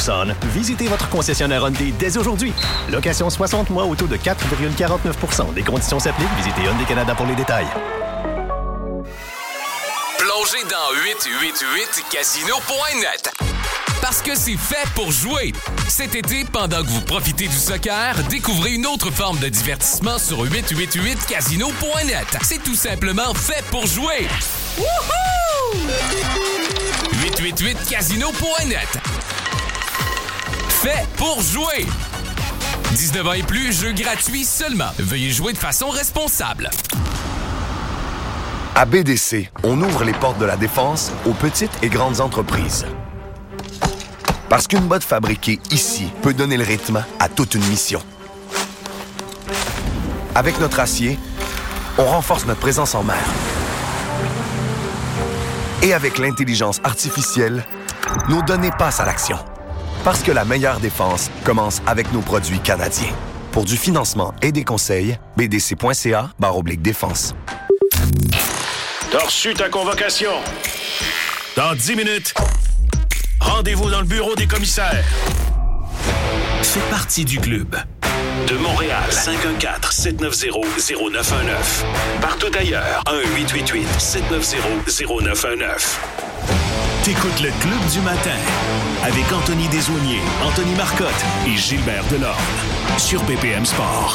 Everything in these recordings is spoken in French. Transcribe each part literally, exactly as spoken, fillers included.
Tucson, visitez votre concessionnaire Hyundai dès aujourd'hui. Location soixante mois au taux de quatre virgule quarante-neuf pour cent. Les conditions s'appliquent. Visitez Hyundai Canada pour les détails. Plongez dans huit cent quatre-vingt-huit casino point net. Parce que c'est fait pour jouer. Cet été, pendant que vous profitez du soccer, découvrez une autre forme de divertissement sur huit cent quatre-vingt-huit casino point net. C'est tout simplement fait pour jouer. Wouhou! huit cent quatre-vingt-huit casino point net. Fait pour jouer. dix-neuf ans et plus, jeu gratuit seulement. Veuillez jouer de façon responsable. À B D C, on ouvre les portes de la défense aux petites et grandes entreprises. Parce qu'une botte fabriquée ici peut donner le rythme à toute une mission. Avec notre acier, on renforce notre présence en mer. Et avec l'intelligence artificielle, nos données passent à l'action. Parce que la meilleure défense commence avec nos produits canadiens. Pour du financement et des conseils, b d c point c a barre oblique défense. T'as reçu ta convocation. Dans dix minutes, rendez-vous dans le bureau des commissaires. Fais partie du club. De Montréal, cinq un quatre, sept neuf zéro, zéro neuf un neuf. Partout ailleurs, un huit huit huit, sept neuf zéro, zéro neuf un neuf. T'écoutes le Club du matin avec Anthony Desaulniers, Anthony Marcotte et Gilbert Delorme sur B P M Sport.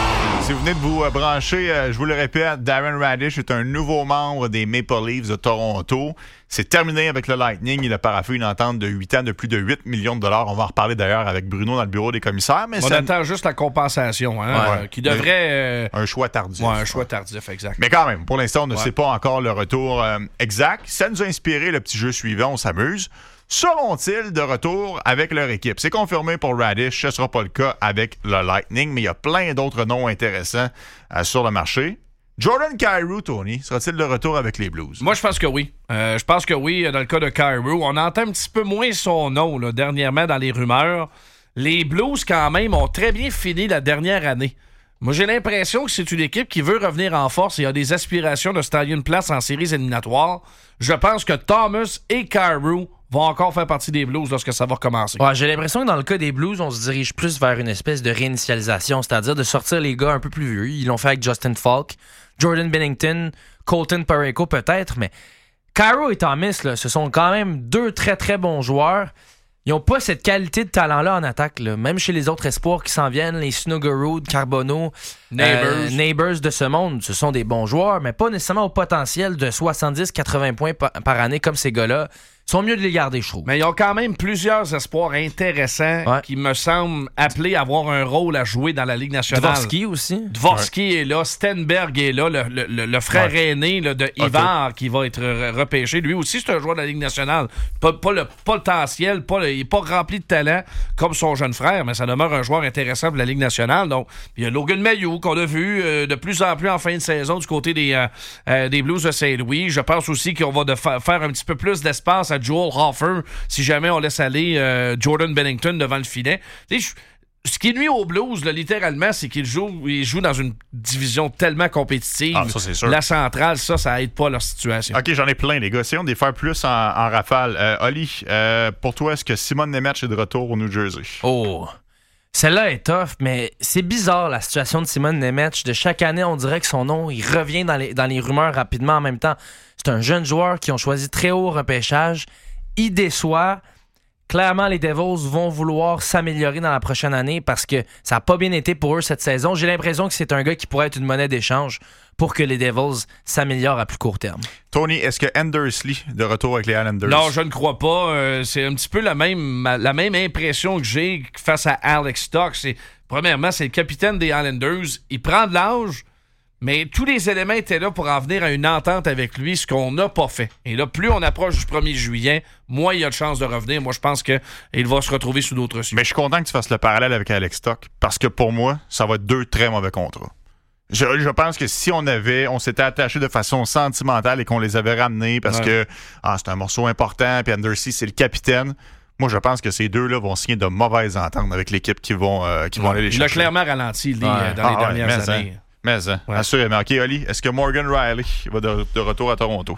Si vous venez de vous euh, brancher, euh, je vous le répète, Darren Radish est un nouveau membre des Maple Leafs de Toronto. C'est terminé avec le Lightning. Il a paraphé une entente de huit ans de plus de huit millions de dollars. On va en reparler d'ailleurs avec Bruno dans le bureau des commissaires. Mais on ça... attend juste la compensation, hein, ouais. euh, qui devrait... Euh... Un choix tardif. Ouais, un choix tardif, exact. Mais quand même, pour l'instant, on ne ouais. sait pas encore le retour euh, exact. Ça nous a inspiré le petit jeu suivant, on s'amuse. Seront-ils de retour avec leur équipe? C'est confirmé pour Radish, ce ne sera pas le cas avec le Lightning, mais il y a plein d'autres noms intéressants euh, sur le marché. Jordan Kyrou, Tony, sera-t-il de retour avec les Blues? Moi, je pense que oui. Euh, je pense que oui, dans le cas de Kyrou. On entend un petit peu moins son nom là, dernièrement dans les rumeurs. Les Blues, quand même, ont très bien fini la dernière année. Moi, j'ai l'impression que c'est une équipe qui veut revenir en force et a des aspirations de se tailler une place en séries éliminatoires. Je pense que Thomas et Kyrou vont encore faire partie des Blues lorsque ça va recommencer. Ouais, j'ai l'impression que dans le cas des Blues, on se dirige plus vers une espèce de réinitialisation, c'est-à-dire de sortir les gars un peu plus vieux. Ils l'ont fait avec Justin Falk, Jordan Binnington, Colton Parayko peut-être, mais Kyrou et Thomas, là, ce sont quand même deux très très bons joueurs. Ils n'ont pas cette qualité de talent-là en attaque. Là. Même chez les autres espoirs qui s'en viennent, les Snuggerud, Carbonneau, Neighbors. Euh, Neighbors de ce monde, ce sont des bons joueurs, mais pas nécessairement au potentiel de soixante-dix à quatre-vingts points par, par année comme ces gars-là. Ils sont mieux de les garder, je trouve. Mais ils ont quand même plusieurs espoirs intéressants ouais. qui me semblent appelés à avoir un rôle à jouer dans la Ligue nationale. Dvorsky aussi. Dvorsky ouais. est là, Stenberg est là, le, le, le frère ouais. aîné là, de Ivar okay. qui va être repêché. Lui aussi, c'est un joueur de la Ligue nationale. Pas, pas le potentiel, pas le, il n'est pas rempli de talent comme son jeune frère, mais ça demeure un joueur intéressant pour la Ligue nationale. Donc, il y a Logan Mailloux qu'on a vu euh, de plus en plus en fin de saison du côté des, euh, euh, des Blues de Saint-Louis. Je pense aussi qu'on va de fa- faire un petit peu plus d'espace à Joel Hofer si jamais on laisse aller euh, Jordan Binnington devant le filet. Tu sais, ce qui nuit aux Blues, là, littéralement, c'est qu'ils jouent, ils jouent dans une division tellement compétitive. Ah, ça, c'est sûr. La centrale, ça, ça aide pas leur situation. OK, j'en ai plein, les gars. Essayons de les faire plus en, en rafale. Euh, Oli, euh, pour toi, est-ce que Simon Nemec est de retour au New Jersey? Oh! Celle-là est tough, mais c'est bizarre la situation de Simon Nemec. De chaque année, on dirait que son nom, il revient dans les, dans les rumeurs rapidement en même temps. C'est un jeune joueur qui ont choisi très haut au repêchage. Il déçoit. Clairement, les Devils vont vouloir s'améliorer dans la prochaine année parce que ça n'a pas bien été pour eux cette saison. J'ai l'impression que c'est un gars qui pourrait être une monnaie d'échange pour que les Devils s'améliorent à plus court terme. Tony, est-ce que Andersley de retour avec les Islanders? Non, je ne crois pas. Euh, c'est un petit peu la même, la même impression que j'ai face à Alex Stock. C'est, premièrement, c'est le capitaine des Islanders. Il prend de l'âge, mais tous les éléments étaient là pour en venir à une entente avec lui, ce qu'on n'a pas fait. Et là, plus on approche du premier juillet, moins il y a de chances de revenir. Moi, je pense qu'il va se retrouver sous d'autres cieux. Mais je suis content que tu fasses le parallèle avec Alex Stock, parce que pour moi, ça va être deux très mauvais contrats. Je, je pense que si on avait, on s'était attaché de façon sentimentale et qu'on les avait ramenés parce ouais. que ah, c'est un morceau important, puis Andersley, c'est le capitaine. Moi, je pense que ces deux-là vont signer de mauvaises ententes avec l'équipe qui vont, euh, qui ouais. vont aller les chercher. Il a clairement ralenti lui, ouais. dans ah, les ouais, dernières mais années. Hein. Mais, hein, ouais. assurément. OK, Oli, est-ce que Morgan Riley va de, de retour à Toronto?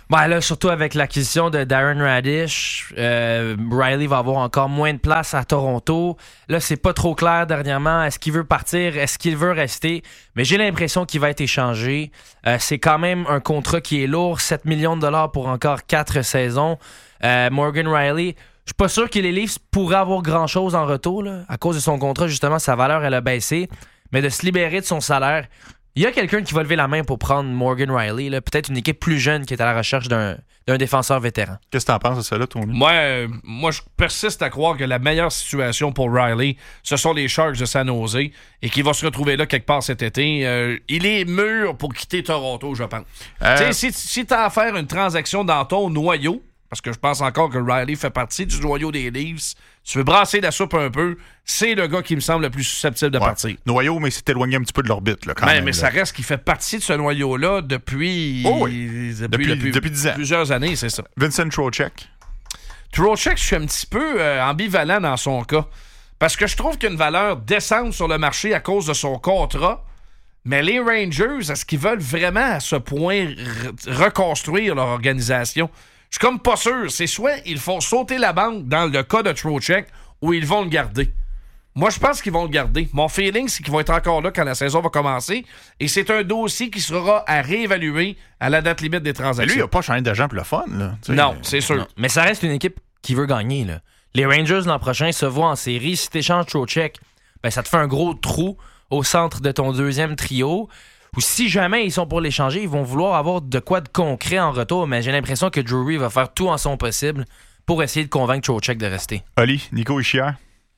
Ben là, surtout avec l'acquisition de Darren Radish, euh, Riley va avoir encore moins de place à Toronto. Là, c'est pas trop clair dernièrement. Est-ce qu'il veut partir? Est-ce qu'il veut rester? Mais j'ai l'impression qu'il va être échangé. Euh, c'est quand même un contrat qui est lourd. sept millions de dollars pour encore quatre saisons. Euh, Morgan Riley, je suis pas sûr que les Leafs pourraient avoir grand-chose en retour. Là. À cause de son contrat, justement, sa valeur, elle a baissé. Mais de se libérer de son salaire... Il y a quelqu'un qui va lever la main pour prendre Morgan Riley, là. Peut-être une équipe plus jeune qui est à la recherche d'un, d'un défenseur vétéran. Qu'est-ce que t'en penses de ça, là, Tony? Moi, euh, moi, je persiste à croire que la meilleure situation pour Riley, ce sont les Sharks de San Jose et qu'il va se retrouver là quelque part cet été. Euh, il est mûr pour quitter Toronto, je pense. Euh... Tu sais, si, si t'as à faire une transaction dans ton noyau, parce que je pense encore que Riley fait partie du noyau des Leafs, tu veux brasser la soupe un peu, c'est le gars qui me semble le plus susceptible de ouais. partir. Noyau, mais c'est éloigné un petit peu de l'orbite, là, quand mais, même. Mais là. ça reste qu'il fait partie de ce noyau-là depuis, oh oui. depuis, depuis, depuis, depuis dix ans. Plusieurs années, c'est ça. Vincent Trocheck. Trocheck, je suis un petit peu euh, ambivalent dans son cas. Parce que je trouve qu'il y a une valeur décente sur le marché à cause de son contrat. Mais les Rangers, est-ce qu'ils veulent vraiment à ce point re- reconstruire leur organisation? Je suis comme pas sûr. C'est soit ils font sauter la banque dans le cas de Trocheck ou ils vont le garder. Moi, je pense qu'ils vont le garder. Mon feeling, c'est qu'ils vont être encore là quand la saison va commencer. Et c'est un dossier qui sera à réévaluer à la date limite des transactions. Mais lui, il n'a pas changé d'agent pour le fun. Là. Non, c'est sûr. Non. Mais ça reste une équipe qui veut gagner. Là. Les Rangers, l'an prochain, se voient en série. Si tu échanges Trocheck, ben, ça te fait un gros trou au centre de ton deuxième trio. Ou si jamais ils sont pour l'échanger, ils vont vouloir avoir de quoi de concret en retour. Mais j'ai l'impression que Drury va faire tout en son possible pour essayer de convaincre Trocheck de rester. Oli, Nico Hischier?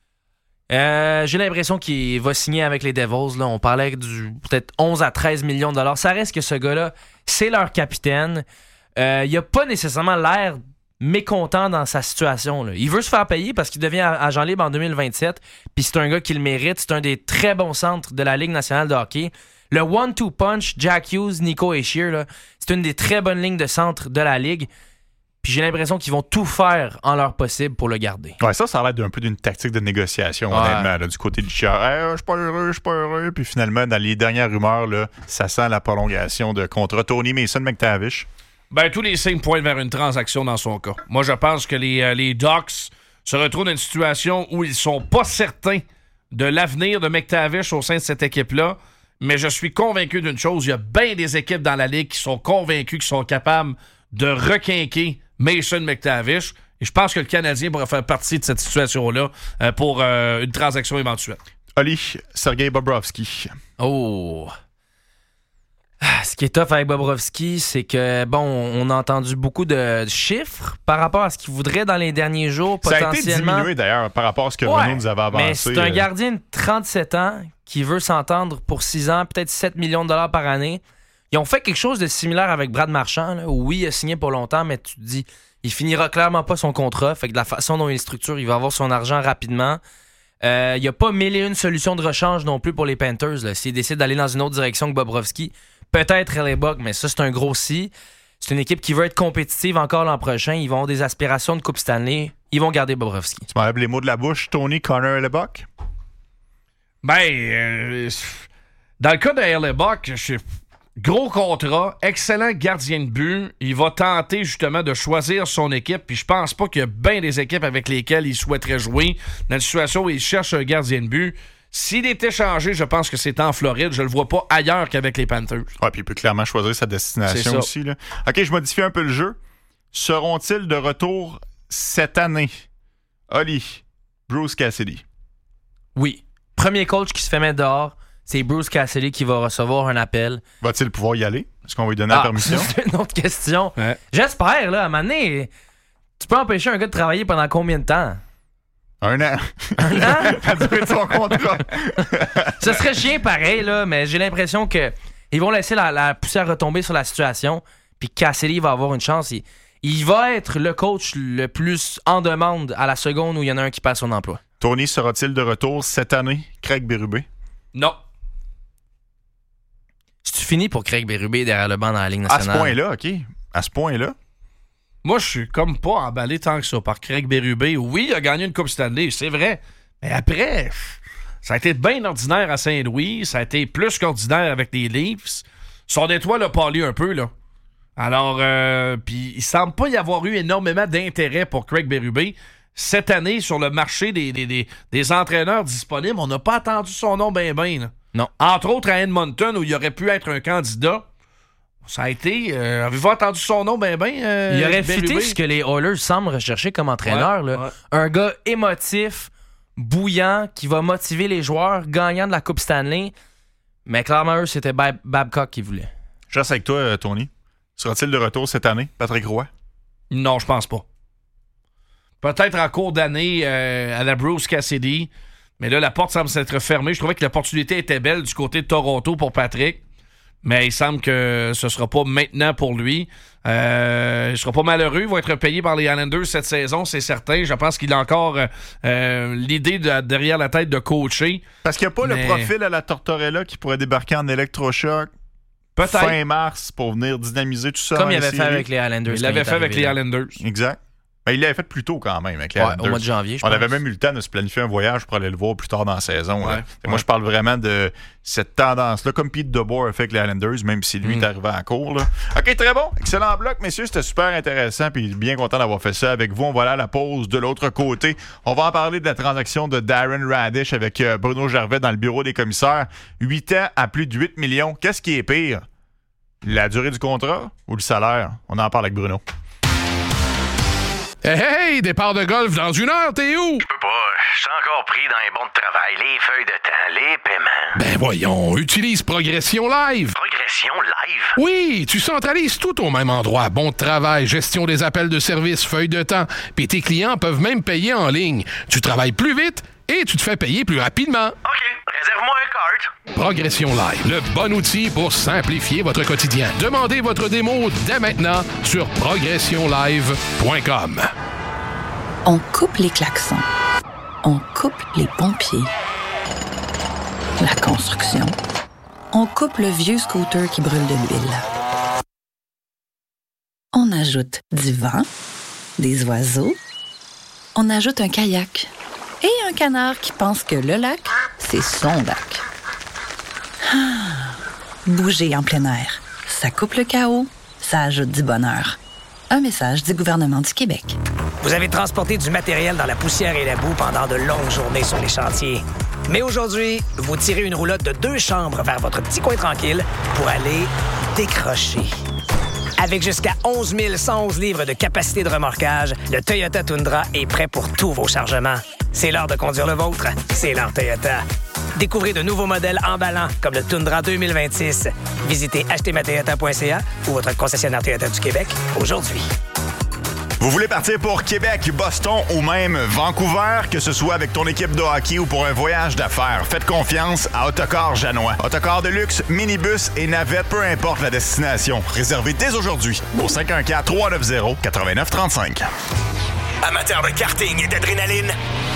Euh, j'ai l'impression qu'il va signer avec les Devils. Là. On parlait du peut-être onze à treize millions de dollars. Ça reste que ce gars-là, c'est leur capitaine. Euh, il n'a pas nécessairement l'air mécontent dans sa situation. Là. Il veut se faire payer parce qu'il devient agent libre en deux mille vingt-sept. Puis c'est un gars qui le mérite. C'est un des très bons centres de la Ligue nationale de hockey. Le one-two punch, Jack Hughes, Nico Hischier, là, c'est une des très bonnes lignes de centre de la Ligue. Puis j'ai l'impression qu'ils vont tout faire en leur possible pour le garder. Ouais, ça, ça a l'air d'un peu d'une tactique de négociation, ouais. honnêtement, là, du côté du Hischier. Hey, je suis pas heureux, je suis pas heureux. Puis finalement, dans les dernières rumeurs, là, ça sent la prolongation de contrat. Tony Mason McTavish. Ben, tous les signes pointent vers une transaction dans son cas. Moi, je pense que les, euh, les Ducks se retrouvent dans une situation où ils sont pas certains de l'avenir de McTavish au sein de cette équipe-là. Mais je suis convaincu d'une chose, il y a bien des équipes dans la Ligue qui sont convaincues, qui sont capables de requinquer Mason McTavish. Et je pense que le Canadien pourrait faire partie de cette situation-là euh, pour euh, une transaction éventuelle. Oli, Sergei Bobrovsky. Oh! Ce qui est tough avec Bobrovsky, c'est que, bon, on a entendu beaucoup de chiffres par rapport à ce qu'il voudrait dans les derniers jours, potentiellement. Ça a été diminué, d'ailleurs, par rapport à ce que ouais, Renaud nous avait avancé. Mais c'est un gardien de trente-sept ans qui veut s'entendre pour six ans, peut-être sept millions de dollars par année. Ils ont fait quelque chose de similaire avec Brad Marchand. Là, où oui, il a signé pour longtemps, mais tu te dis, il finira clairement pas son contrat. Fait que de la façon dont il est structuré, il va avoir son argent rapidement. Euh, il n'y a pas mille et une solutions de rechange non plus pour les Panthers. Là. S'ils décident d'aller dans une autre direction que Bobrovsky, peut-être Riley Buck, mais ça, c'est un gros si. C'est une équipe qui veut être compétitive encore l'an prochain. Ils vont avoir des aspirations de Coupe Stanley. Ils vont garder Bobrovsky. Tu m'enlèves les mots de la bouche. Tony, Connor Hellebuyck? Ben, euh, dans le cas de Hellebuyck, je gros contrat, excellent gardien de but. Il va tenter justement de choisir son équipe. Puis je pense pas qu'il y a bien des équipes avec lesquelles il souhaiterait jouer dans une situation où il cherche un gardien de but. S'il est échangé, je pense que c'est en Floride. Je le vois pas ailleurs qu'avec les Panthers. Ouais, puis il peut clairement choisir sa destination aussi. Là. OK, je modifie un peu le jeu. Seront-ils de retour cette année? Oli, Bruce Cassidy. Oui. Premier coach qui se fait mettre dehors, c'est Bruce Cassidy qui va recevoir un appel. Va-t-il pouvoir y aller? Est-ce qu'on va lui donner ah, la permission? C'est une autre question. Ouais. J'espère, là, à un moment donné, tu peux empêcher un gars de travailler pendant combien de temps? Un an. Un an? La durée de son contrat. Ce serait chiant pareil, là, mais j'ai l'impression que ils vont laisser la, la poussière retomber sur la situation, puis Cassidy va avoir une chance. Il, il va être le coach le plus en demande à la seconde où il y en a un qui passe son emploi. Tony sera-t-il de retour cette année? Craig Berube? Non. C'est-tu fini pour Craig Berube derrière le banc dans la Ligue nationale? À ce point-là, OK. À ce point-là? Moi, je suis comme pas emballé tant que ça par Craig Berube. Oui, il a gagné une Coupe Stanley, c'est vrai. Mais après, ça a été bien ordinaire à Saint-Louis. Ça a été plus qu'ordinaire avec les Leafs. Son étoile a pâli un peu, là. Alors, euh, puis il semble pas y avoir eu énormément d'intérêt pour Craig Berube. Cette année, sur le marché des, des, des, des entraîneurs disponibles, on n'a pas entendu son nom ben ben. Non. Entre autres à Edmonton, où il aurait pu être un candidat. Ça a été... Euh, avez-vous entendu son nom ben ben? Euh, il aurait Berube? fité ce que les Oilers semblent rechercher comme entraîneur. Ouais, là. ouais. Un gars émotif, bouillant, qui va motiver les joueurs, gagnant de la Coupe Stanley. Mais clairement, eux, c'était Bab- Babcock qui voulait. Je reste avec toi, Tony. Sera-t-il de retour cette année, Patrick Roy? Non, je pense pas. Peut-être en cours d'année euh, à la Bruce Cassidy, mais là, la porte semble s'être fermée. Je trouvais que l'opportunité était belle du côté de Toronto pour Patrick, mais il semble que ce sera pas maintenant pour lui. Euh, il sera pas malheureux. Il va être payé par les Islanders cette saison, c'est certain. Je pense qu'il a encore euh, l'idée de, derrière la tête de coacher. Parce qu'il n'y a pas mais... le profil à la Tortorella qui pourrait débarquer en électrochoc Peut-être. fin mars pour venir dynamiser tout ça. Comme il avait série. fait avec les Islanders. Il l'avait fait avec les Islanders. Exact. Ben, il l'avait fait plus tôt quand même avec les Ouais, Islanders. au mois de janvier, je On pense. avait même eu le temps de se planifier un voyage pour aller le voir plus tard dans la saison. Ouais, là. ouais. Moi, je parle vraiment de cette tendance-là, comme Pete DeBoer a fait avec les Islanders, même si lui Mm. est arrivé en cours. Là. OK, très bon. Excellent bloc, messieurs. C'était super intéressant. Puis bien content d'avoir fait ça avec vous. On va aller à la pause de l'autre côté. On va en parler de la transaction de Darren Radish avec euh, Bruno Gervais dans le bureau des commissaires. huit ans à plus de huit millions. Qu'est-ce qui est pire? La durée du contrat ou le salaire? On en parle avec Bruno. Hey, hey, départ de golf dans une heure, t'es où? Je peux pas, je suis encore pris dans les bons de travail, les feuilles de temps, les paiements. Ben voyons, utilise Progression Live. Progression live? Oui, tu centralises tout au même endroit. Bon de travail, gestion des appels de service, feuilles de temps. Puis tes clients peuvent même payer en ligne. Tu travailles plus vite et tu te fais payer plus rapidement. OK, réserve-moi un cart. Progression Live, le bon outil pour simplifier votre quotidien. Demandez votre démo dès maintenant sur progression live point com. On coupe les klaxons. On coupe les pompiers. La construction. On coupe le vieux scooter qui brûle de l'huile. On ajoute du vent, des oiseaux. On ajoute un kayak et un canard qui pense que le lac, c'est son lac. Ah, bouger en plein air. Ça coupe le chaos, ça ajoute du bonheur. Un message du gouvernement du Québec. Vous avez transporté du matériel dans la poussière et la boue pendant de longues journées sur les chantiers. Mais aujourd'hui, vous tirez une roulotte de deux chambres vers votre petit coin tranquille pour aller décrocher. Avec jusqu'à onze mille cent onze livres de capacité de remorquage, le Toyota Tundra est prêt pour tous vos chargements. C'est l'heure de conduire le vôtre. C'est l'heure Toyota. Découvrez de nouveaux modèles emballants comme le Tundra deux mille vingt-six. Visitez acheter ma toyota point c a ou votre concessionnaire Toyota du Québec aujourd'hui. Vous voulez partir pour Québec, Boston ou même Vancouver, que ce soit avec ton équipe de hockey ou pour un voyage d'affaires, faites confiance à Autocar Janois. Autocar de luxe, minibus et navette, peu importe la destination. Réservez dès aujourd'hui au cinq un quatre, trois neuf zéro, neuf neuf trois cinq. Amateur de karting et d'adrénaline,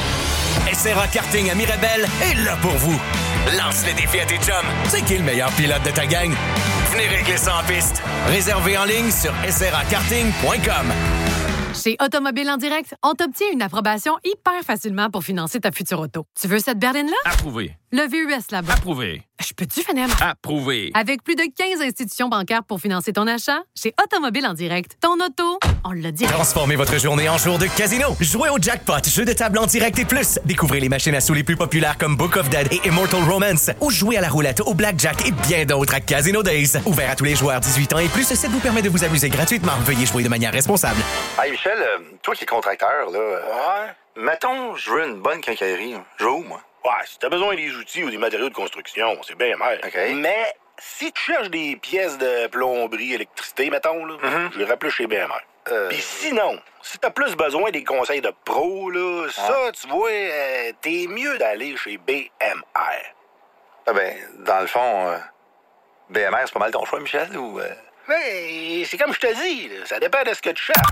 S R A Karting à Mirabel est là pour vous. Lance le défi à tes chums. C'est qui le meilleur pilote de ta gang? Venez régler ça en piste. Réservé en ligne sur s r a karting point com. Chez Automobile en direct, on t'obtient une approbation hyper facilement pour financer ta future auto. Tu veux cette berline-là? Approuvé. Le V U S là-bas. Approuvé. Je peux-tu finir ma... Approuvé. Avec plus de quinze institutions bancaires pour financer ton achat, chez Automobile en direct, ton auto, on l'a dit. Transformez votre journée en jour de casino. Jouez au jackpot, jeu de table en direct et plus. Découvrez les machines à sous les plus populaires comme Book of Dead et Immortal Romance. Ou jouez à la roulette, au blackjack et bien d'autres à Casino Days. Ouvert à tous les joueurs dix-huit ans et plus, ça vous permet de vous amuser gratuitement. Veuillez jouer de manière responsable. Hey Michel, euh, toi qui es contracteur, là. Ouais. Mettons, je veux une bonne quincaillerie. Je veux où, moi? Ouais, si t'as besoin des outils ou des matériaux de construction, c'est bien mal. OK. Mais si tu cherches des pièces de plomberie, électricité, mettons, là, mm-hmm. je les plus chez B M R. Euh... Puis sinon, si t'as plus besoin des conseils de pro, là, ah. ça, tu vois, euh, t'es mieux d'aller chez B M R. Ah ben, dans le fond, euh, B M R, c'est pas mal ton choix, Michel, ou... Euh... Ouais, c'est comme je te dis, là, ça dépend de ce que tu cherches.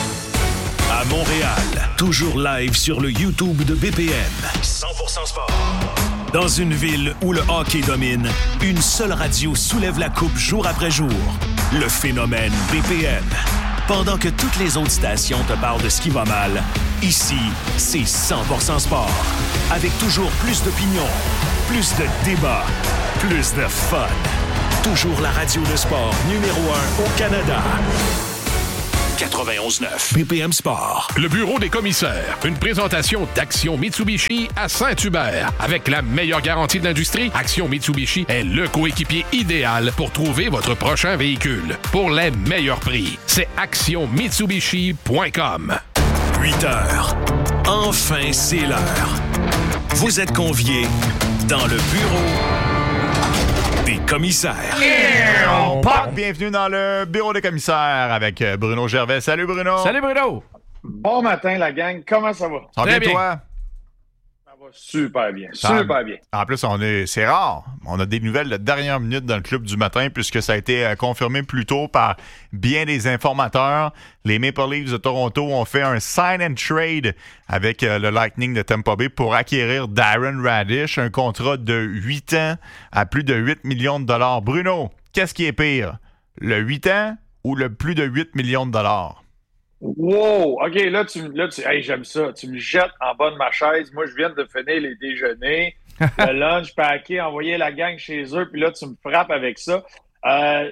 À Montréal, toujours live sur le YouTube de B P M. cent pour cent sport. Dans une ville où le hockey domine, une seule radio soulève la coupe jour après jour. Le phénomène B P M. Pendant que toutes les autres stations te parlent de ce qui va mal, ici, c'est cent pour cent sport. Avec toujours plus d'opinions, plus de débats, plus de fun. Toujours la radio de sport numéro un au Canada. quatre-vingt-onze neuf B P M Sport. Le bureau des commissaires. Une présentation d'Action Mitsubishi à Saint-Hubert. Avec la meilleure garantie de l'industrie, Action Mitsubishi est le coéquipier idéal pour trouver votre prochain véhicule. Pour les meilleurs prix, c'est action mitsubishi point com. huit heures. Enfin, c'est l'heure. Vous êtes conviés dans le bureau des commissaires. Yeah! Bienvenue dans le bureau des commissaires avec Bruno Gervais. Salut Bruno. Salut Bruno. Bon matin la gang, comment ça va? Ça va bien, bien toi? Ça va super bien, Ça, super bien. En plus, on est, c'est rare. On a des nouvelles de dernière minute dans le club du matin puisque ça a été euh, confirmé plus tôt par bien des informateurs. Les Maple Leafs de Toronto ont fait un sign and trade avec euh, le Lightning de Tampa Bay pour acquérir Darren Radish, un contrat de huit ans à plus de huit millions de dollars. Bruno, qu'est-ce qui est pire? Le huit ans ou le plus de huit millions de dollars? Wow! OK, là, tu, là tu, hey, j'aime ça. Tu me jettes en bas de ma chaise. Moi, je viens de finir les déjeuners, le lunch packé, envoyer la gang chez eux, puis là, tu me frappes avec ça. Euh,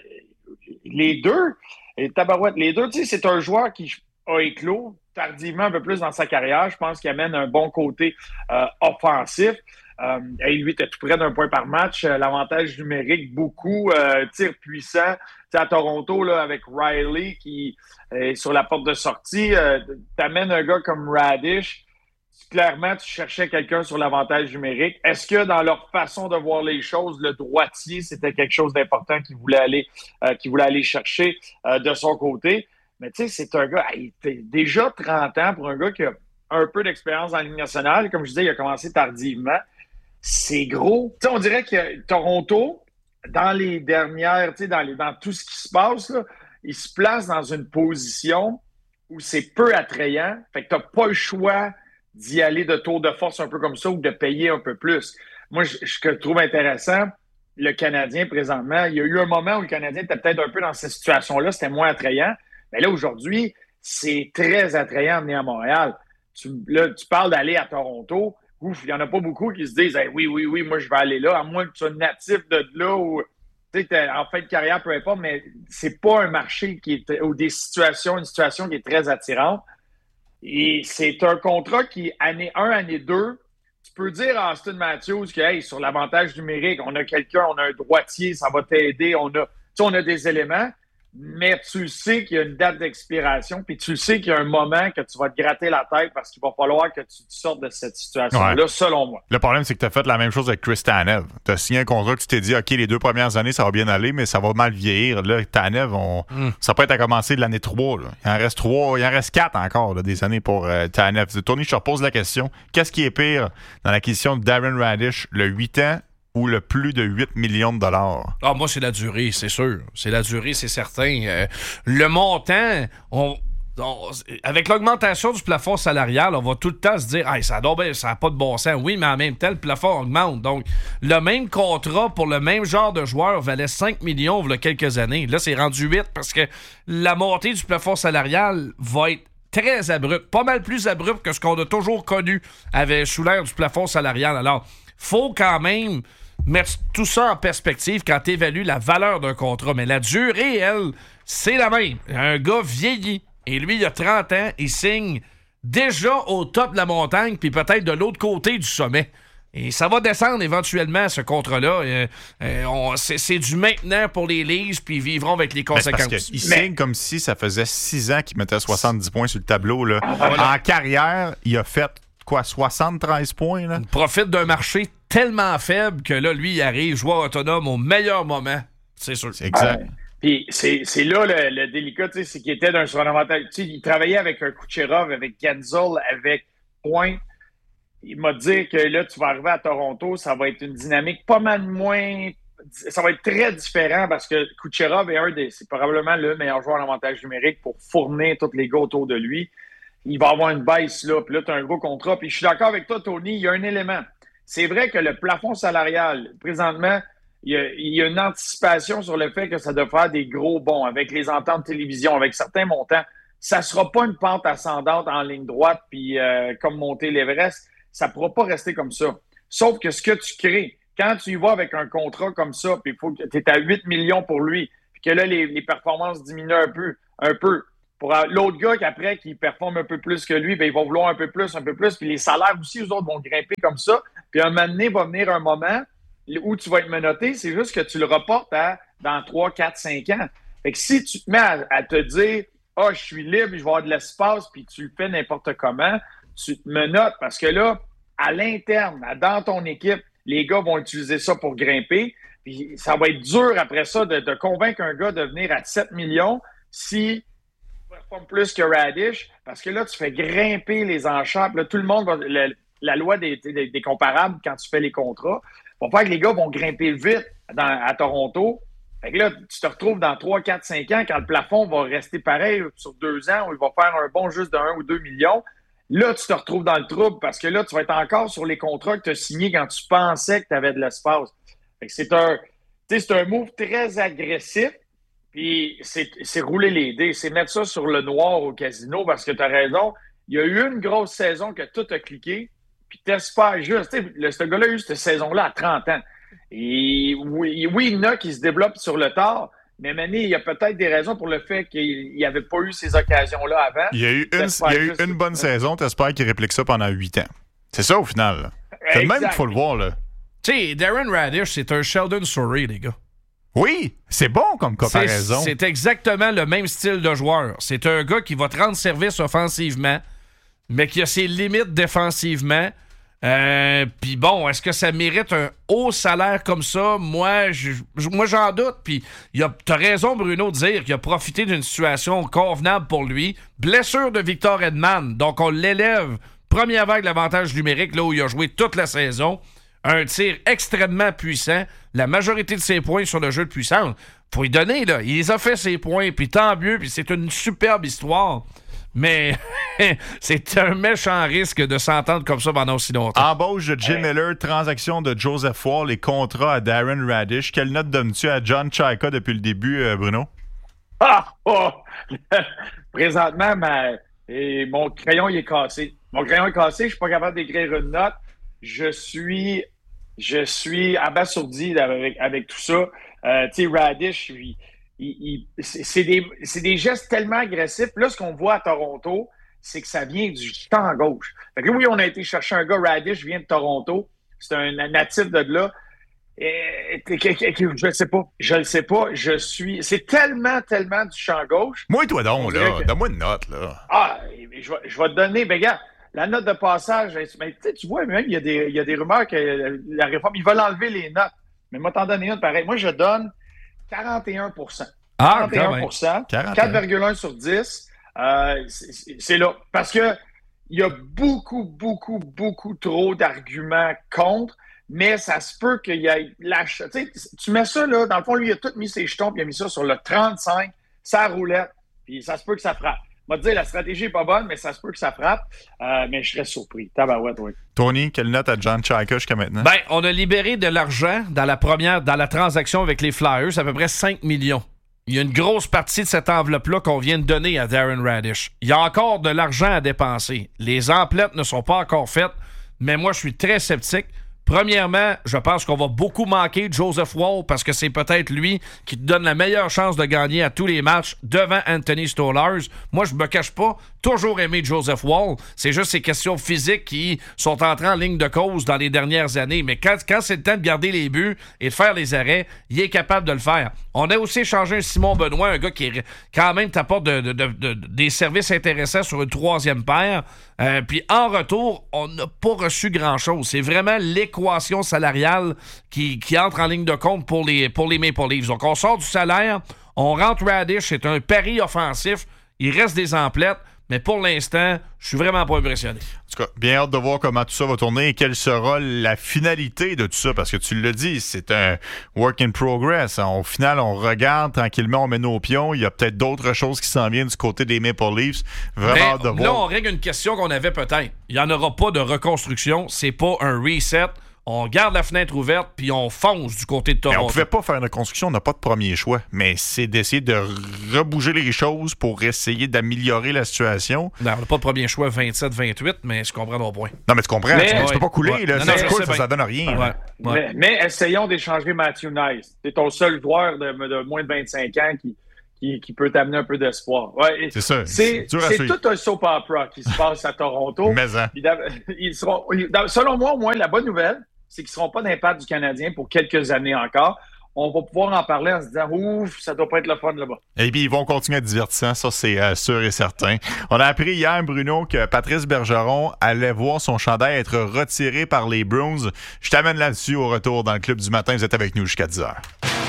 les deux, et tabarouette, les deux, tu sais, c'est un joueur qui a éclos tardivement un peu plus dans sa carrière. Je pense qu'il amène un bon côté euh, offensif. Euh, et lui, était tout près d'un point par match. Euh, l'avantage numérique, beaucoup. Euh, tir puissant. Tu sais, à Toronto, là, avec Riley qui est sur la porte de sortie, euh, t'amènes un gars comme Radish. Clairement, tu cherchais quelqu'un sur l'avantage numérique. Est-ce que dans leur façon de voir les choses, le droitier, c'était quelque chose d'important qu'il voulait aller, euh, qu'il voulait aller chercher euh, de son côté? Mais tu sais, c'est un gars, il était déjà trente ans pour un gars qui a un peu d'expérience dans la Ligue nationale. Comme je disais, il a commencé tardivement. C'est gros. Tu sais, on dirait que Toronto, dans les dernières, tu sais, dans, les, dans tout ce qui se passe, là, il se place dans une position où c'est peu attrayant. Fait que tu n'as pas le choix d'y aller de tour de force un peu comme ça ou de payer un peu plus. Moi, je, ce que je trouve intéressant, le Canadien, présentement, il y a eu un moment où le Canadien était peut-être un peu dans cette situation-là, c'était moins attrayant. Mais là, aujourd'hui, c'est très attrayant de venir à Montréal. Tu, là, tu parles d'aller à Toronto. Ouf, il n'y en a pas beaucoup qui se disent hey, « oui, oui, oui, moi, je vais aller là », à moins que tu sois natif de là ou tu sais, en fin de carrière, peu importe, mais c'est pas un marché qui est, ou des situations, une situation qui est très attirante. Et c'est un contrat qui, année un, année deux, tu peux dire à Austin Matthews que hey, sur l'avantage numérique, on a quelqu'un, on a un droitier, ça va t'aider, on a, tu sais, on a des éléments. Mais tu sais qu'il y a une date d'expiration, puis tu sais qu'il y a un moment que tu vas te gratter la tête parce qu'il va falloir que tu te sortes de cette situation-là, ouais. Selon moi. Le problème, c'est que tu as fait la même chose avec Chris Tanev. Tu as signé un contrat que tu t'es dit, OK, les deux premières années, ça va bien aller, mais ça va mal vieillir. Là, Tanev, on... mm. ça peut être à commencer de l'année trois. Là. Il en reste trois, il en reste quatre encore, là, des années pour euh, Tanev. Tony, je te repose la question. Qu'est-ce qui est pire dans l'acquisition de Darren Radish, le huit ans ou le plus de huit millions de dollars? Ah, moi, c'est la durée, c'est sûr. C'est la durée, c'est certain. Euh, le montant, on, on, avec l'augmentation du plafond salarial, on va tout le temps se dire hey, ça n'a pas de bon sens. Oui, mais en même temps, le plafond augmente. Donc, le même contrat pour le même genre de joueur valait cinq millions il y a quelques années. Là, c'est rendu huit parce que la montée du plafond salarial va être très abrupte. Pas mal plus abrupte que ce qu'on a toujours connu avec, sous l'ère du plafond salarial. Alors, faut quand même mettre tout ça en perspective quand tu évalues la valeur d'un contrat. Mais la durée, elle, c'est la même. Un gars vieilli, et lui, il a trente ans, il signe déjà au top de la montagne, puis peut-être de l'autre côté du sommet. Et ça va descendre éventuellement, ce contrat-là. Euh, euh, on, c'est, c'est du maintenant pour les Leafs, puis ils vivront avec les conséquences. Ben, parce qu'il signe comme si ça faisait six ans qu'il mettait soixante-dix points sur le tableau. Là. Voilà. En carrière, il a fait quoi, soixante-treize points? Là? Il profite d'un marché tellement faible que là, lui, il arrive joueur autonome au meilleur moment. C'est sûr. C'est exact. Ouais. Puis c'est, c'est là le, le délicat, tu sais, c'est qu'il était d'un surnavantage. Tu sais, il travaillait avec un Kucherov, avec Gensel, avec Point. Il m'a dit que là, tu vas arriver à Toronto, ça va être une dynamique pas mal moins... Ça va être très différent parce que Kucherov est un des... C'est probablement le meilleur joueur en avantage numérique pour fournir tous les gars autour de lui. Il va avoir une baisse là, puis là, tu as un gros contrat. Puis je suis d'accord avec toi, Tony, il y a un élément. C'est vrai que le plafond salarial, présentement, il y, a, il y a une anticipation sur le fait que ça doit faire des gros bons avec les ententes de télévision, avec certains montants. Ça ne sera pas une pente ascendante en ligne droite, puis euh, comme monter l'Everest, ça ne pourra pas rester comme ça. Sauf que ce que tu crées, quand tu y vas avec un contrat comme ça, puis il faut que tu es à huit millions pour lui, puis que là, les, les performances diminuent un peu, un peu. Pour l'autre gars qui, après, qui performe un peu plus que lui, bien, il va vouloir un peu plus, un peu plus, puis les salaires aussi, eux autres, vont grimper comme ça. Puis un moment donné, va venir un moment où tu vas être menotté, c'est juste que tu le reportes à dans trois, quatre, cinq ans. Fait que si tu te mets à, à te dire « Ah, oh, je suis libre, je vais avoir de l'espace », puis tu le fais n'importe comment, tu te menottes parce que là, à l'interne, dans ton équipe, les gars vont utiliser ça pour grimper. Puis ça va être dur après ça de, de convaincre un gars de venir à sept millions si il performe plus que Radish, parce que là, tu fais grimper les enchères. Là, tout le monde va... Le, la loi des, des, des comparables, quand tu fais les contrats, va faire que les gars vont grimper vite dans, à Toronto. Fait que là, tu te retrouves dans trois, quatre, cinq ans, quand le plafond va rester pareil sur deux ans, où il va faire un bon juste de un ou deux millions. Là, tu te retrouves dans le trouble parce que là, tu vas être encore sur les contrats que tu as signés quand tu pensais que tu avais de l'espace. Fait que c'est un, c'est un move très agressif, puis c'est, c'est rouler les dés. C'est mettre ça sur le noir au casino parce que tu as raison. Il y a eu une grosse saison que tout a cliqué. Puis t'espères juste. Le, ce gars-là a eu cette saison-là à trente ans. Et oui, oui, il y en a qui se développent sur le tard, mais Mané, il y a peut-être des raisons pour le fait qu'il n'y avait pas eu ces occasions-là avant. Il y a eu une, il y a eu une bonne saison, t'espères qu'il réplique ça pendant huit ans. C'est ça au final. Là. C'est le même qu'il faut le voir. Là. Tu sais, Darren Radish, c'est un Sheldon Souris, les gars. Oui, c'est bon comme comparaison. C'est, c'est exactement le même style de joueur. C'est un gars qui va te rendre service offensivement, mais qui a ses limites défensivement. Euh, Puis bon, est-ce que ça mérite un haut salaire comme ça? Moi, je, moi j'en doute. Puis t'as raison, Bruno, de dire qu'il a profité d'une situation convenable pour lui. Blessure de Victor Edman. Donc, on l'élève. Première vague l'avantage numérique, là où il a joué toute la saison. Un tir extrêmement puissant. La majorité de ses points sur le jeu de puissance. Faut lui donner, là. Il les a fait, ses points. Puis tant mieux. Puis c'est une superbe histoire. Mais c'est un méchant risque de s'entendre comme ça pendant aussi longtemps. Embauche de Jim hey. Miller, transaction de Joseph Wall, les contrats à Darren Radish. Quelle note donnes-tu à John Chayka depuis le début, euh, Bruno? Ah! Oh. Présentement, ma... Et mon crayon il est cassé. Mon crayon est cassé, je suis pas capable d'écrire une note. Je suis, je suis abasourdi avec, avec tout ça. Euh, tu sais, Radish, il... Il, il, c'est, des, c'est des gestes tellement agressifs. Là, ce qu'on voit à Toronto, c'est que ça vient du champ gauche. Fait que oui, on a été chercher un gars, Radish vient de Toronto. C'est un natif de là. Et, je ne sais pas. Je ne sais pas. Je suis. C'est tellement, tellement du champ gauche. Moi, toi donc, là. Que... Donne-moi une note, là. Ah, je vais, je vais te donner. Ben, regarde, la note de passage. Mais, tu vois, même, il y, a des, il y a des rumeurs que la réforme, ils veulent enlever les notes. Mais moi, t'en donner une pareil. Moi, je donne quarante et un pour cent. Ah, quarante et un pour cent. quatre virgule un sur dix. Euh, c'est, c'est là. Parce que il y a beaucoup, beaucoup, beaucoup trop d'arguments contre, mais ça se peut qu'il y ait l'achat. Tu sais, tu mets ça, là, dans le fond, lui, il a tout mis ses jetons, puis il a mis ça sur le trente-cinq, sa roulette, puis ça se peut que ça frappe. On va te dire, la stratégie n'est pas bonne, mais ça se peut que ça frappe. Euh, mais je serais surpris. Tabarouette, oui. Tony, quelle note à John Chayka jusqu'à maintenant? Ben, on a libéré de l'argent dans la première, dans la transaction avec les Flyers, à peu près cinq millions. Il y a une grosse partie de cette enveloppe-là qu'on vient de donner à Darren Radish. Il y a encore de l'argent à dépenser. Les emplettes ne sont pas encore faites, mais moi, je suis très sceptique. Premièrement, je pense qu'on va beaucoup manquer de Joseph Wall parce que c'est peut-être lui qui te donne la meilleure chance de gagner à tous les matchs devant Anthony Stolarz. Moi, je me cache pas, toujours aimé Joseph Wall. C'est juste ces questions physiques qui sont entrées en ligne de cause dans les dernières années. Mais quand, quand c'est le temps de garder les buts et de faire les arrêts, il est capable de le faire. On a aussi échangé un Simon Benoît, un gars qui est, quand même t'apporte de, de, de, de, des services intéressants sur une troisième paire. Euh, puis en retour, on n'a pas reçu grand-chose. C'est vraiment l'équation salariale qui, qui entre en ligne de compte pour les, pour les Maple Leafs. Donc on sort du salaire, on rentre Radish, c'est un pari offensif, il reste des emplettes, mais pour l'instant, je suis vraiment pas impressionné. En tout cas, bien hâte de voir comment tout ça va tourner et quelle sera la finalité de tout ça, parce que tu l'as dit, c'est un work in progress. Au final, on regarde tranquillement, on met nos pions. Il y a peut-être d'autres choses qui s'en viennent du côté des Maple Leafs. Vraiment mais, hâte de voir. Là, on règle une question qu'on avait peut-être. Il n'y en aura pas de reconstruction. C'est pas un reset. on garde la fenêtre ouverte, puis on fonce du côté de Toronto. Mais on pouvait pas faire une reconstruction, on n'a pas de premier choix. Mais c'est d'essayer de rebouger les choses pour essayer d'améliorer la situation. Non, on n'a pas de premier choix vingt-sept vingt-huit, mais je comprends ton point. Non, mais tu comprends, mais, tu, ouais, tu peux pas couler. ouais. Là, Non, ça, non, se coule, sais ça, ça donne rien. Ouais. Mais, Ouais. mais essayons d'échanger Matthew Nice. C'est ton seul joueur de, de moins de vingt-cinq ans qui, qui, qui peut t'amener un peu d'espoir. Ouais, c'est ça. C'est, c'est, c'est tout un soap opera qui se passe à Toronto. Mais hein. Ils seront, selon moi, au moins, la bonne nouvelle, c'est qu'ils ne seront pas d'impact du Canadien pour quelques années encore. On va pouvoir en parler en se disant « Ouf, ça doit pas être le fun là-bas ». Et puis, ils vont continuer à être divertissants, ça, c'est euh, sûr et certain. On a appris hier, Bruno, que Patrice Bergeron allait voir son chandail être retiré par les Bruins. Je t'amène là-dessus au retour dans le Club du matin. Vous êtes avec nous jusqu'à dix heures.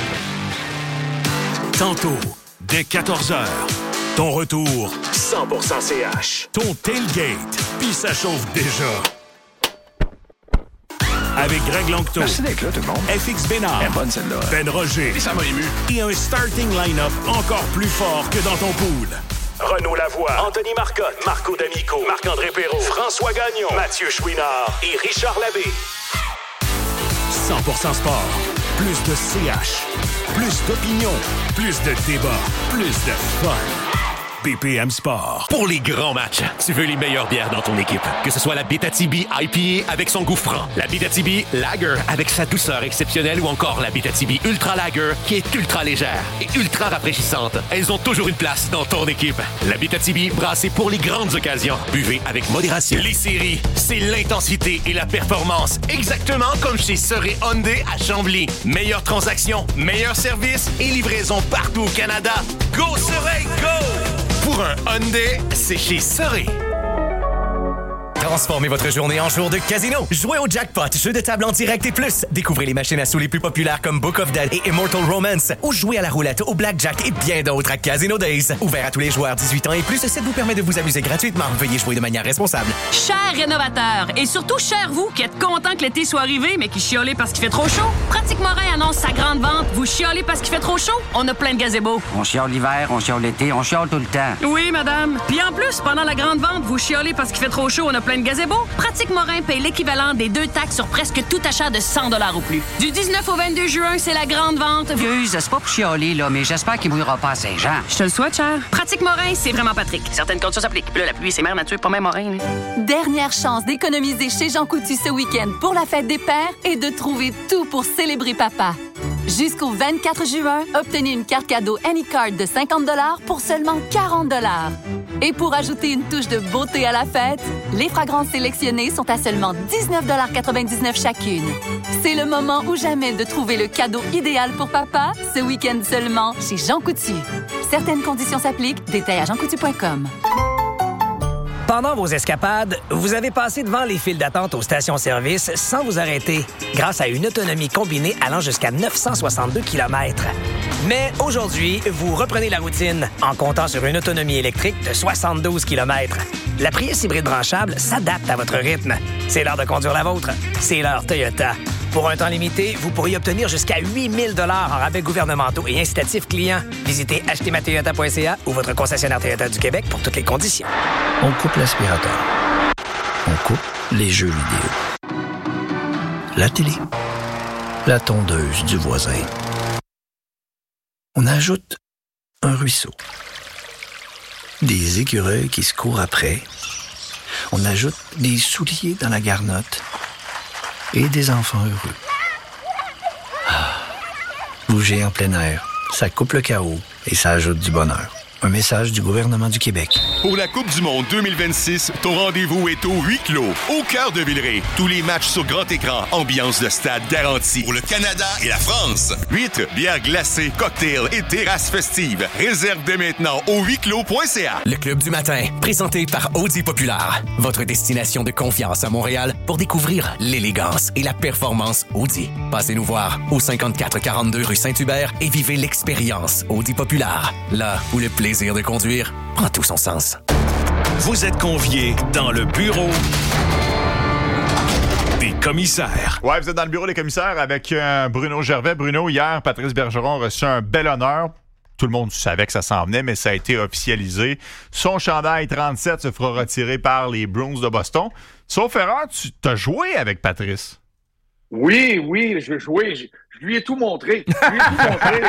Tantôt, dès quatorze heures, ton retour cent pour cent C H. Ton tailgate, puis ça chauffe déjà. Avec Greg Longto. Merci d'être là, tout le monde. F X Bénard. Elle est bonne, celle-là. Ben Roger. Et ça m'a ému. Et un starting line-up encore plus fort que dans ton pool. Renaud Lavoie, Anthony Marcotte, Marco D'Amico, Marc-André Perrault, François Gagnon, Mathieu Chouinard et Richard Labbé. cent pour cent sport. Plus de C H. Plus d'opinion. Plus de débat. Plus de fun. B P M Sport. Pour les grands matchs, tu veux les meilleures bières dans ton équipe. Que ce soit la Abitibi I P A avec son goût franc, la Abitibi Lager avec sa douceur exceptionnelle ou encore la Abitibi Ultra Lager qui est ultra légère et ultra rafraîchissante. Elles ont toujours une place dans ton équipe. La Abitibi brassée pour les grandes occasions. Buvez avec modération. Les séries, c'est l'intensité et la performance. Exactement comme chez Soré Hyundai à Chambly. Meilleure transaction, meilleur service et livraison partout au Canada. Go Soré, go! Pour un Hyundai, c'est chez Soré. Transformez votre journée en jour de casino. Jouez au Jackpot, jeu de table en direct et plus. Découvrez les machines à sous les plus populaires comme Book of Dead et Immortal Romance. Ou jouez à la roulette, au blackjack et bien d'autres à Casino Days. Ouvert à tous les joueurs dix-huit ans et plus, ça vous permet de vous amuser gratuitement. Veuillez jouer de manière responsable. Chers rénovateurs, et surtout chers vous qui êtes contents que l'été soit arrivé mais qui chiolez parce qu'il fait trop chaud. Pratique Morin annonce sa grande vente. Vous chiolez parce qu'il fait trop chaud? On a plein de gazebos. On chiole l'hiver, on chiole l'été, on chiole tout le temps. Oui, madame. Puis en plus, pendant la grande vente, vous chiolez parce qu'il fait trop chaud, on a plein de gazebos. Pratique Morin paye l'équivalent des deux taxes sur presque tout achat de cent dollars ou plus. Du dix-neuf au vingt-deux juin, c'est la grande vente. Excuse, c'est pas pour chialer, là, mais j'espère qu'il mouillera pas à Saint-Jean. Je te le souhaite, cher. Pratique Morin, c'est vraiment Patrick. Certaines conditions s'appliquent. Puis là, la pluie, c'est mère nature, pas même Morin. Là. Dernière chance d'économiser chez Jean Coutu ce week-end pour la fête des pères et de trouver tout pour célébrer papa. Jusqu'au vingt-quatre juin, obtenez une carte cadeau Anycard de cinquante dollars pour seulement quarante dollars. Et pour ajouter une touche de beauté à la fête, les fragrances sélectionnées sont à seulement dix-neuf quatre-vingt-dix-neuf chacune. C'est le moment ou jamais de trouver le cadeau idéal pour papa, ce week-end seulement chez Jean Coutu. Certaines conditions s'appliquent, détails à jean coutu point com. Pendant vos escapades, vous avez passé devant les files d'attente aux stations-service sans vous arrêter, grâce à une autonomie combinée allant jusqu'à neuf cent soixante-deux kilomètres. Mais aujourd'hui, vous reprenez la routine en comptant sur une autonomie électrique de soixante-douze kilomètres. La Prius hybride branchable s'adapte à votre rythme. C'est l'heure de conduire la vôtre. C'est l'heure Toyota. Pour un temps limité, vous pourriez obtenir jusqu'à huit mille dollars en rabais gouvernementaux et incitatifs clients. Visitez acheter ma toyota point c a ou votre concessionnaire Toyota du Québec pour toutes les conditions. On coupe l'aspirateur. On coupe les jeux vidéo. La télé. La tondeuse du voisin. On ajoute un ruisseau. Des écureuils qui se courent après. On ajoute des souliers dans la garnotte. Et des enfants heureux. Ah. Bouger en plein air, ça coupe le chaos et ça ajoute du bonheur. Un message du gouvernement du Québec. Pour la Coupe du monde deux mille vingt-six, ton rendez-vous est au huis clos, au cœur de Villeray. Tous les matchs sur grand écran, ambiance de stade garantie. Pour le Canada et la France. Huit bières glacées, cocktails et terrasses festives. Réserve dès maintenant au huis clos point c a. Le Club du matin, présenté par Audi Populaire. Votre destination de confiance à Montréal pour découvrir l'élégance et la performance Audi. Passez nous voir au cinquante-quatre quarante-deux rue Saint-Hubert et vivez l'expérience Audi Populaire. Là où le plaisir de conduire prend tout son sens. Vous êtes conviés dans le bureau des commissaires. Ouais, vous êtes dans le bureau des commissaires avec euh, Bruno Gervais. Bruno, hier, Patrice Bergeron a reçu un bel honneur. Tout le monde savait que ça s'en venait, mais ça a été officialisé. Son chandail trente-sept se fera retirer par les Bruins de Boston. Sauf erreur, tu t'as joué avec Patrice. Oui, oui, je jouais. Je, je lui ai tout montré. Je lui ai tout montré.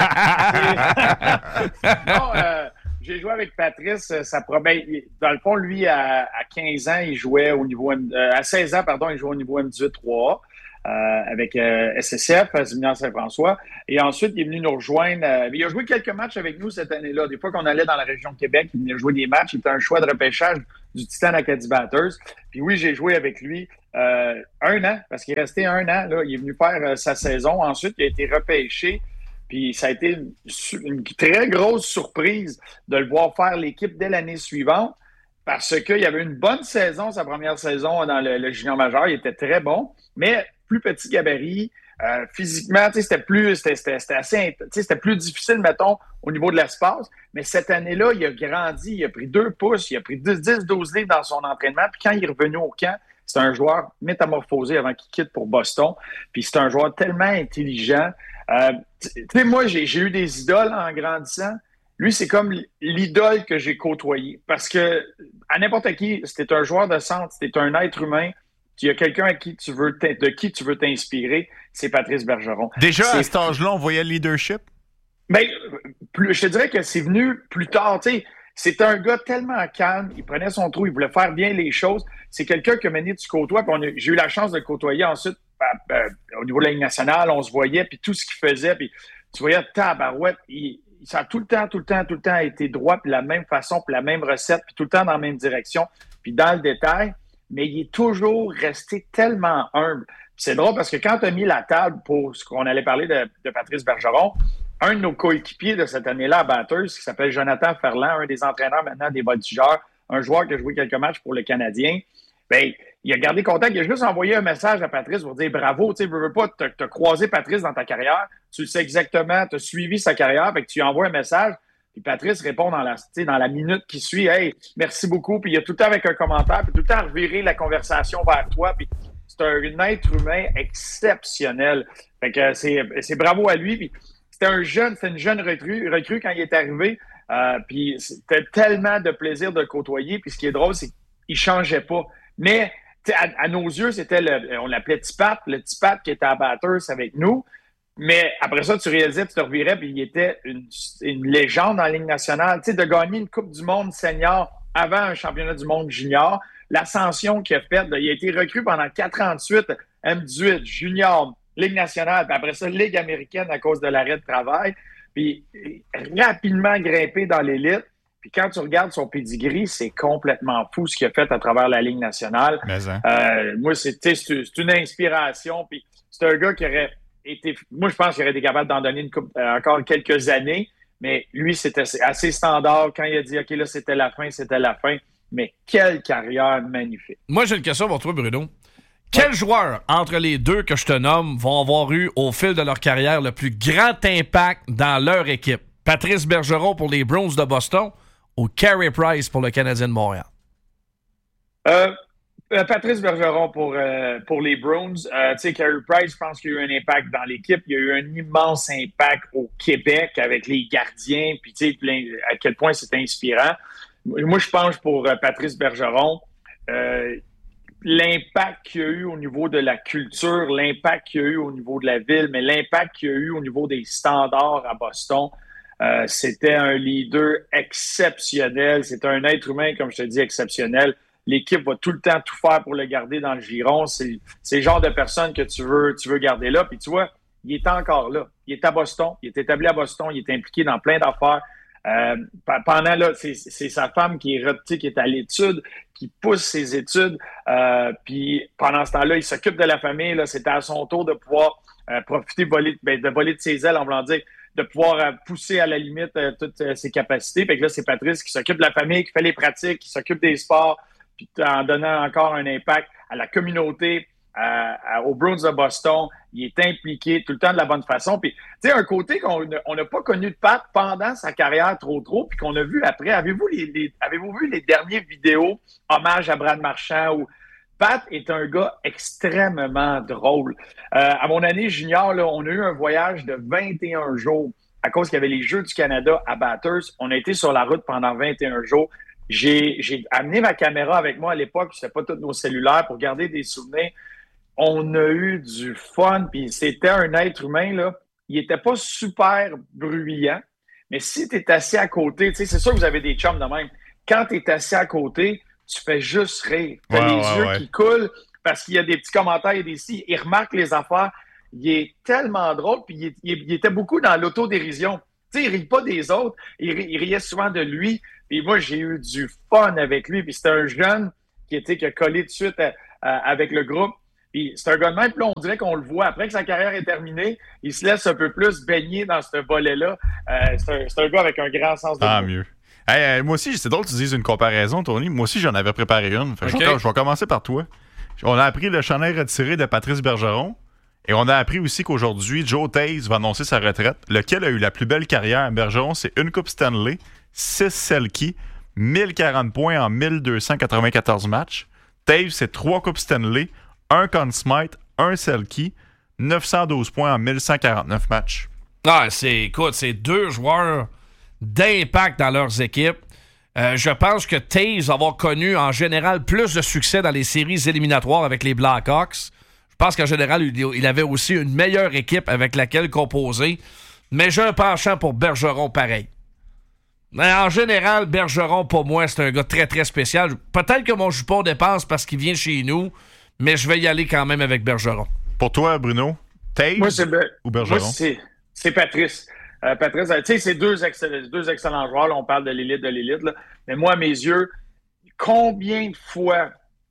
non, euh, j'ai joué avec Patrice. Ça promet. Dans le fond, lui, à, à quinze ans, il jouait au niveau M, euh, à seize ans, pardon, il jouait au niveau M dix-huit trois A. Euh, avec euh, S S F, à Séminaire Saint-François. Et ensuite, il est venu nous rejoindre. Euh, il a joué quelques matchs avec nous cette année-là. Des fois qu'on allait dans la région de Québec, il venait jouer des matchs. Il était un choix de repêchage du Titan Acadie Batters. Puis oui, j'ai joué avec lui euh, un an, parce qu'il est resté un an. Là. Il est venu faire euh, sa saison. Ensuite, il a été repêché. Puis ça a été une, une très grosse surprise de le voir faire l'équipe dès l'année suivante, parce qu'il y avait une bonne saison, sa première saison dans le, le junior majeur. Il était très bon, mais plus petit gabarit, euh, physiquement, c'était plus, c'était, c'était, c'était assez, c'était plus difficile, mettons, au niveau de l'espace. Mais cette année-là, il a grandi, il a pris deux pouces, il a pris dix douze livres dans son entraînement. Puis quand il est revenu au camp, c'est un joueur métamorphosé avant qu'il quitte pour Boston. Puis c'est un joueur tellement intelligent. Euh, tu sais, moi, j'ai, j'ai eu des idoles en grandissant. Lui, c'est comme l'idole que j'ai côtoyé. Parce que à n'importe qui, c'était un joueur de centre, c'était un être humain. Il y a quelqu'un à qui tu veux de qui tu veux t'inspirer, c'est Patrice Bergeron. Déjà, c'est... à cet âge-là, on voyait le leadership? Bien, plus, je te dirais que c'est venu plus tard. Tu sais, c'était un gars tellement calme, il prenait son trou, il voulait faire bien les choses. C'est quelqu'un que Mané, tu côtoies. Puis on a, j'ai eu la chance de le côtoyer ensuite euh, euh, au niveau de la Ligue nationale. On se voyait, puis tout ce qu'il faisait, puis tu voyais tabarouette, il, ça a tout le temps, tout le temps, tout le temps été droit, puis de la même façon, puis la même recette, puis tout le temps dans la même direction, puis dans le détail. Mais il est toujours resté tellement humble. Puis c'est drôle parce que quand tu as mis la table pour ce qu'on allait parler de, de Patrice Bergeron, un de nos coéquipiers de cette année-là à Batters, qui s'appelle Jonathan Ferland, un des entraîneurs maintenant des Voltigeurs, un joueur qui a joué quelques matchs pour le Canadien, bien, il a gardé contact. Il a juste envoyé un message à Patrice pour dire bravo, tu sais, veux, veux pas, tu as croisé Patrice dans ta carrière, tu sais exactement, tu as suivi sa carrière, fait que tu lui envoies un message. Puis Patrice répond dans la, dans la minute qui suit, « Hey, merci beaucoup. » Puis il y a tout le temps avec un commentaire, puis tout le temps revirer la conversation vers toi. Puis c'est un, un être humain exceptionnel. Fait que c'est, c'est bravo à lui. Puis c'était un jeune, c'était une jeune recrue, recrue quand il est arrivé. Euh, puis c'était tellement de plaisir de le côtoyer. Puis ce qui est drôle, c'est qu'il changeait pas. Mais à, à nos yeux, c'était le, on l'appelait Tipat, le Tipat qui était à Batters avec nous. Mais après ça, tu réalisais, tu te revirais, puis il était une, une légende en Ligue nationale. Tu sais, de gagner une Coupe du monde senior avant un championnat du monde junior, l'ascension qu'il a faite, il a été recru pendant quatre ans de suite, M dix-huit, junior, Ligue nationale, puis après ça, Ligue américaine à cause de l'arrêt de travail, puis rapidement grimpé dans l'élite. Puis quand tu regardes son pedigree, c'est complètement fou ce qu'il a fait à travers la Ligue nationale. Mais hein. euh, moi, c'est, c'est, c'est une inspiration, puis c'est un gars qui aurait... Était, moi, je pense qu'il aurait été capable d'en donner une coupe, euh, encore quelques années, mais lui, c'était assez standard. Quand il a dit « OK, là, c'était la fin, c'était la fin », mais quelle carrière magnifique. Moi, j'ai une question pour toi, Bruno. Quel ouais. joueur, entre les deux que je te nomme, vont avoir eu, au fil de leur carrière, le plus grand impact dans leur équipe? Patrice Bergeron pour les Bruins de Boston ou Carey Price pour le Canadien de Montréal? Euh... Euh, Patrice Bergeron pour, euh, pour les Bruins. Euh, tu sais, Carey Price, je pense qu'il y a eu un impact dans l'équipe. Il y a eu un immense impact au Québec avec les gardiens. Puis, tu sais, à quel point c'est inspirant. Moi, je pense pour euh, Patrice Bergeron, euh, l'impact qu'il y a eu au niveau de la culture, l'impact qu'il y a eu au niveau de la ville, mais l'impact qu'il y a eu au niveau des standards à Boston, euh, c'était un leader exceptionnel. C'était un être humain, comme je te dis, exceptionnel. L'équipe va tout le temps tout faire pour le garder dans le giron. C'est, c'est le genre de personne que tu veux, tu veux garder là. Puis tu vois, il est encore là. Il est à Boston. Il est établi à Boston. Il est impliqué dans plein d'affaires. Euh, pendant là, c'est, c'est sa femme qui est, qui est à l'étude, qui pousse ses études. Euh, puis pendant ce temps-là, il s'occupe de la famille. Là, c'était à son tour de pouvoir euh, profiter, voler, ben, de voler de ses ailes, en voulant dire, de pouvoir euh, pousser à la limite euh, toutes euh, ses capacités. Fait que là, c'est Patrice qui s'occupe de la famille, qui fait les pratiques, qui s'occupe des sports, puis en donnant encore un impact à la communauté, à, à, aux Bruins de Boston. Il est impliqué tout le temps de la bonne façon. Puis, tu sais, un côté qu'on on n'a pas connu de Pat pendant sa carrière trop trop, puis qu'on a vu après. Avez-vous les, les avez-vous vu les dernières vidéos hommage à Brad Marchand où Pat est un gars extrêmement drôle. Euh, à mon année junior, là, on a eu un voyage de vingt et un jours à cause qu'il y avait les Jeux du Canada à Bathurst. On a été sur la route pendant vingt et un jours. J'ai, j'ai amené ma caméra avec moi à l'époque, c'était pas tous nos cellulaires, pour garder des souvenirs. on a eu du fun, puis c'était un être humain, là. Il était pas super bruyant, mais si tu es assis à côté, tu sais, c'est sûr que vous avez des chums de même. Quand tu es assis à côté, tu fais juste rire. Tu as ouais, les ouais, yeux ouais. qui coulent parce qu'il y a des petits commentaires et des si. Il remarque les affaires. Il est tellement drôle, puis il, il, il était beaucoup dans l'autodérision. Tu sais, il rit pas des autres, il, il riait souvent de lui. Puis moi, j'ai eu du fun avec lui. Puis c'était un jeune qui, était, qui a collé tout de suite à, à, avec le groupe. Puis c'est un gars de même, puis là, on dirait qu'on le voit. Après que sa carrière est terminée, il se laisse un peu plus baigner dans ce volet-là. Euh, c'est, un, c'est un gars avec un grand sens de Ah, l'humour. mieux. Hey, euh, moi aussi, c'est drôle que tu dises une comparaison, Tony. Moi aussi, j'en avais préparé une. Fait que Okay. je, vais, je vais commencer par toi. On a appris le chandail retiré de Patrice Bergeron. Et on a appris aussi qu'aujourd'hui, Joe Taze va annoncer sa retraite. Lequel a eu la plus belle carrière? Bergeron, c'est une Coupe Stanley, six Selkie, mille quarante points en mille deux cent quatre-vingt-quatorze matchs. Taze, c'est trois Coupes Stanley, un Conn Smythe, un Selkie, neuf cent douze points en mille cent quarante-neuf matchs. Ah, c'est, écoute, c'est deux joueurs d'impact dans leurs équipes. Euh, je pense que Taze va avoir connu en général plus de succès dans les séries éliminatoires avec les Blackhawks. Je pense qu'en général, il avait aussi une meilleure équipe avec laquelle composer. Mais j'ai un penchant pour Bergeron pareil. Mais en général, Bergeron, pour moi, c'est un gars très, très spécial. Peut-être que mon jupon dépense parce qu'il vient chez nous, mais je vais y aller quand même avec Bergeron. Pour toi, Bruno, Taze Moi, c'est, ou Bergeron? Moi, c'est, c'est Patrice. Euh, Patrice, tu sais, c'est deux, excell- deux excellents joueurs. Là, on parle de l'élite de l'élite. Là. Mais moi, à mes yeux, combien de fois,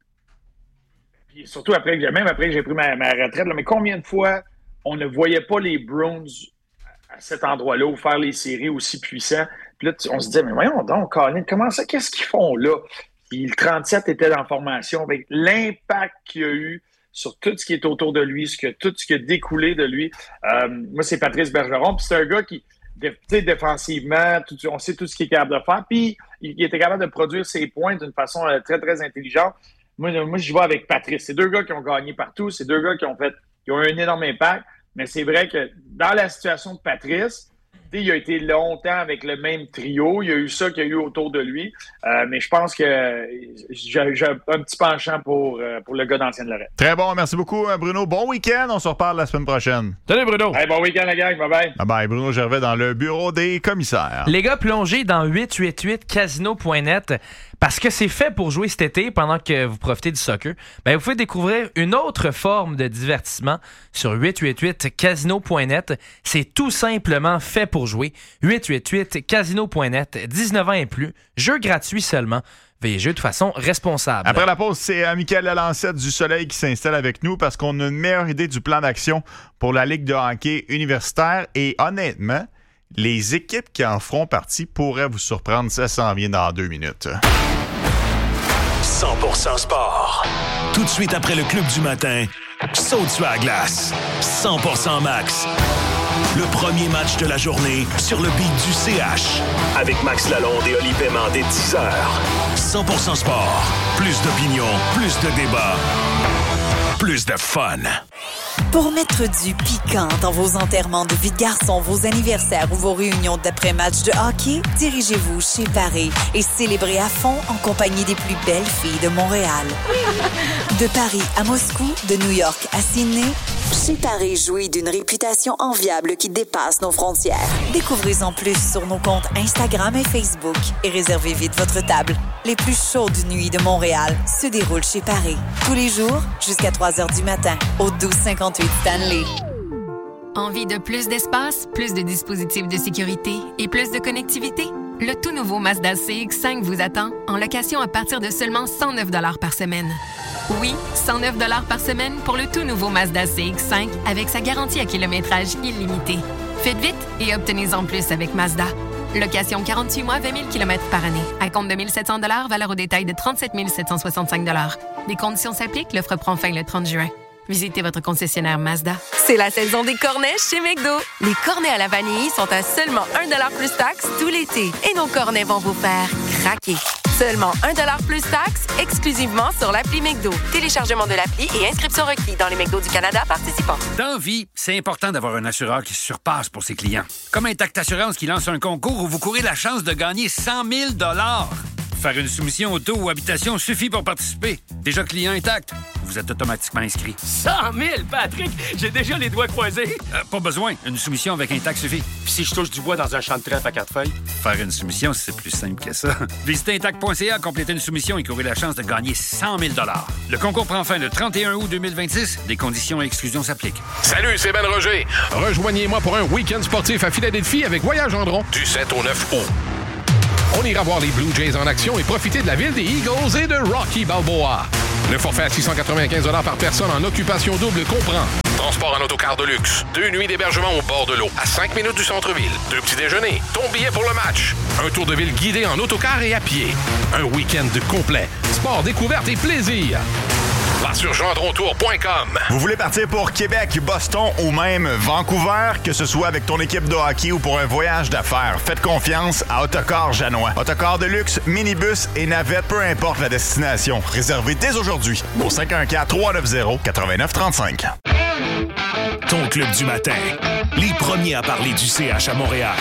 puis surtout après, même après que j'ai pris ma, ma retraite, là, mais combien de fois on ne voyait pas les Bruins à cet endroit-là ou faire les séries aussi puissants. Puis là, tu, on se disait, mais voyons donc, Colin, comment ça, qu'est-ce qu'ils font là? Puis le trente-sept était dans la formation. Avec l'impact qu'il y a eu sur tout ce qui est autour de lui, ce que, tout ce qui a découlé de lui. Euh, moi, c'est Patrice Bergeron. Puis c'est un gars qui, tu sais, défensivement, tout, on sait tout ce qu'il est capable de faire. Puis il, il était capable de produire ses points d'une façon euh, très, très intelligente. Moi, moi j'y vais avec Patrice. C'est deux gars qui ont gagné partout. C'est deux gars qui ont fait, qui ont eu un énorme impact. Mais c'est vrai que dans la situation de Patrice, il a été longtemps avec le même trio. Il y a eu ça qu'il y a eu autour de lui. Euh, mais je pense que j'ai, j'ai un petit penchant pour, euh, pour le gars d'Ancienne-Lorraine. Très bon. Merci beaucoup, Bruno. Bon week-end. On se reparle la semaine prochaine. Salut, Bruno. Hey, bon week-end, la gang. Bye-bye. Bye-bye. Bruno Gervais dans le bureau des commissaires. Les gars, plongez dans huit cent quatre-vingt-huit casino point net parce que c'est fait pour jouer cet été pendant que vous profitez du soccer. Ben, vous pouvez découvrir une autre forme de divertissement sur huit cent quatre-vingt-huit casino point net. C'est tout simplement fait pour jouer. huit cent quatre-vingt-huit casino point net, dix-neuf ans et plus, jeu gratuit seulement. Veuillez jouer de façon responsable. Après la pause, c'est euh, Michael Lalancette du Soleil qui s'installe avec nous parce qu'on a une meilleure idée du plan d'action pour la Ligue de hockey universitaire. Et honnêtement, les équipes qui en feront partie pourraient vous surprendre. Ça s'en vient dans deux minutes. cent pour cent sport. Tout de suite après le club du matin, saute sur la glace. cent pour cent max. Le premier match de la journée sur le beat du C H. Avec Max Lalonde et Oli Paiement dès dix heures. cent pour cent sport. Plus d'opinion, plus de débat, plus de fun. Pour mettre du piquant dans vos enterrements de vie de garçon, vos anniversaires ou vos réunions d'après-match de hockey, dirigez-vous chez Paris et célébrez à fond en compagnie des plus belles filles de Montréal. De Paris à Moscou, de New York à Sydney, chez Paris jouit d'une réputation enviable qui dépasse nos frontières. Découvrez-en plus sur nos comptes Instagram et Facebook et réservez vite votre table. Les plus chaudes nuits de Montréal se déroulent chez Paris. Tous les jours, jusqu'à trois heures du matin, au douze cinquante-huit Stanley. Envie de plus d'espace, plus de dispositifs de sécurité et plus de connectivité? Le tout nouveau Mazda C X cinq vous attend en location à partir de seulement cent neuf dollars par semaine. Oui, cent neuf dollars par semaine pour le tout nouveau Mazda C X cinq avec sa garantie à kilométrage illimité. Faites vite et obtenez-en plus avec Mazda. Location quarante-huit mois, vingt mille kilomètres par année. À compte de mille sept cents dollars, valeur au détail de trente-sept mille sept cent soixante-cinq dollars. Les conditions s'appliquent, l'offre prend fin le trente juin. Visitez votre concessionnaire Mazda. C'est la saison des cornets chez McDo. Les cornets à la vanille sont à seulement un dollar plus taxe tout l'été. Et nos cornets vont vous faire craquer. Seulement un dollar plus taxe, exclusivement sur l'appli McDo. Téléchargement de l'appli et inscription requis dans les McDo du Canada participants. Dans vie, c'est important d'avoir un assureur qui se surpasse pour ses clients. Comme Intact Assurance qui lance un concours où vous courez la chance de gagner cent mille dollars. Faire une soumission auto ou habitation suffit pour participer. Déjà client intact, vous êtes automatiquement inscrit. cent mille, Patrick! J'ai déjà les doigts croisés. Euh, pas besoin. Une soumission avec intact suffit. Puis si je touche du bois dans un champ de trèfle à quatre feuilles? Faire une soumission, c'est plus simple que ça. Visitez intact point c a, complétez une soumission et courez la chance de gagner cent mille. Le concours prend fin le trente et un août deux mille vingt-six. Des conditions et exclusions s'appliquent. Salut, c'est Ben Roger. Rejoignez-moi pour un week-end sportif à Philadelphie avec Voyage Gendron du sept au neuf août. On ira voir les Blue Jays en action et profiter de la ville des Eagles et de Rocky Balboa. Le forfait à six cent quatre-vingt-quinze dollars par personne en occupation double comprend transport en autocar de luxe, deux nuits d'hébergement au bord de l'eau, à cinq minutes du centre-ville, deux petits déjeuners, ton billet pour le match, un tour de ville guidé en autocar et à pied, un week-end complet, sport, découverte et plaisir. Va sur gendron tour point com. Vous voulez partir pour Québec, Boston ou même Vancouver, que ce soit avec ton équipe de hockey ou pour un voyage d'affaires, faites confiance à Autocar Janois. Autocar de luxe, minibus et navette, peu importe la destination. Réservez dès aujourd'hui au cinq un quatre, trois neuf zéro, neuf neuf trois cinq. Ton club du matin. Les premiers à parler du C H à Montréal.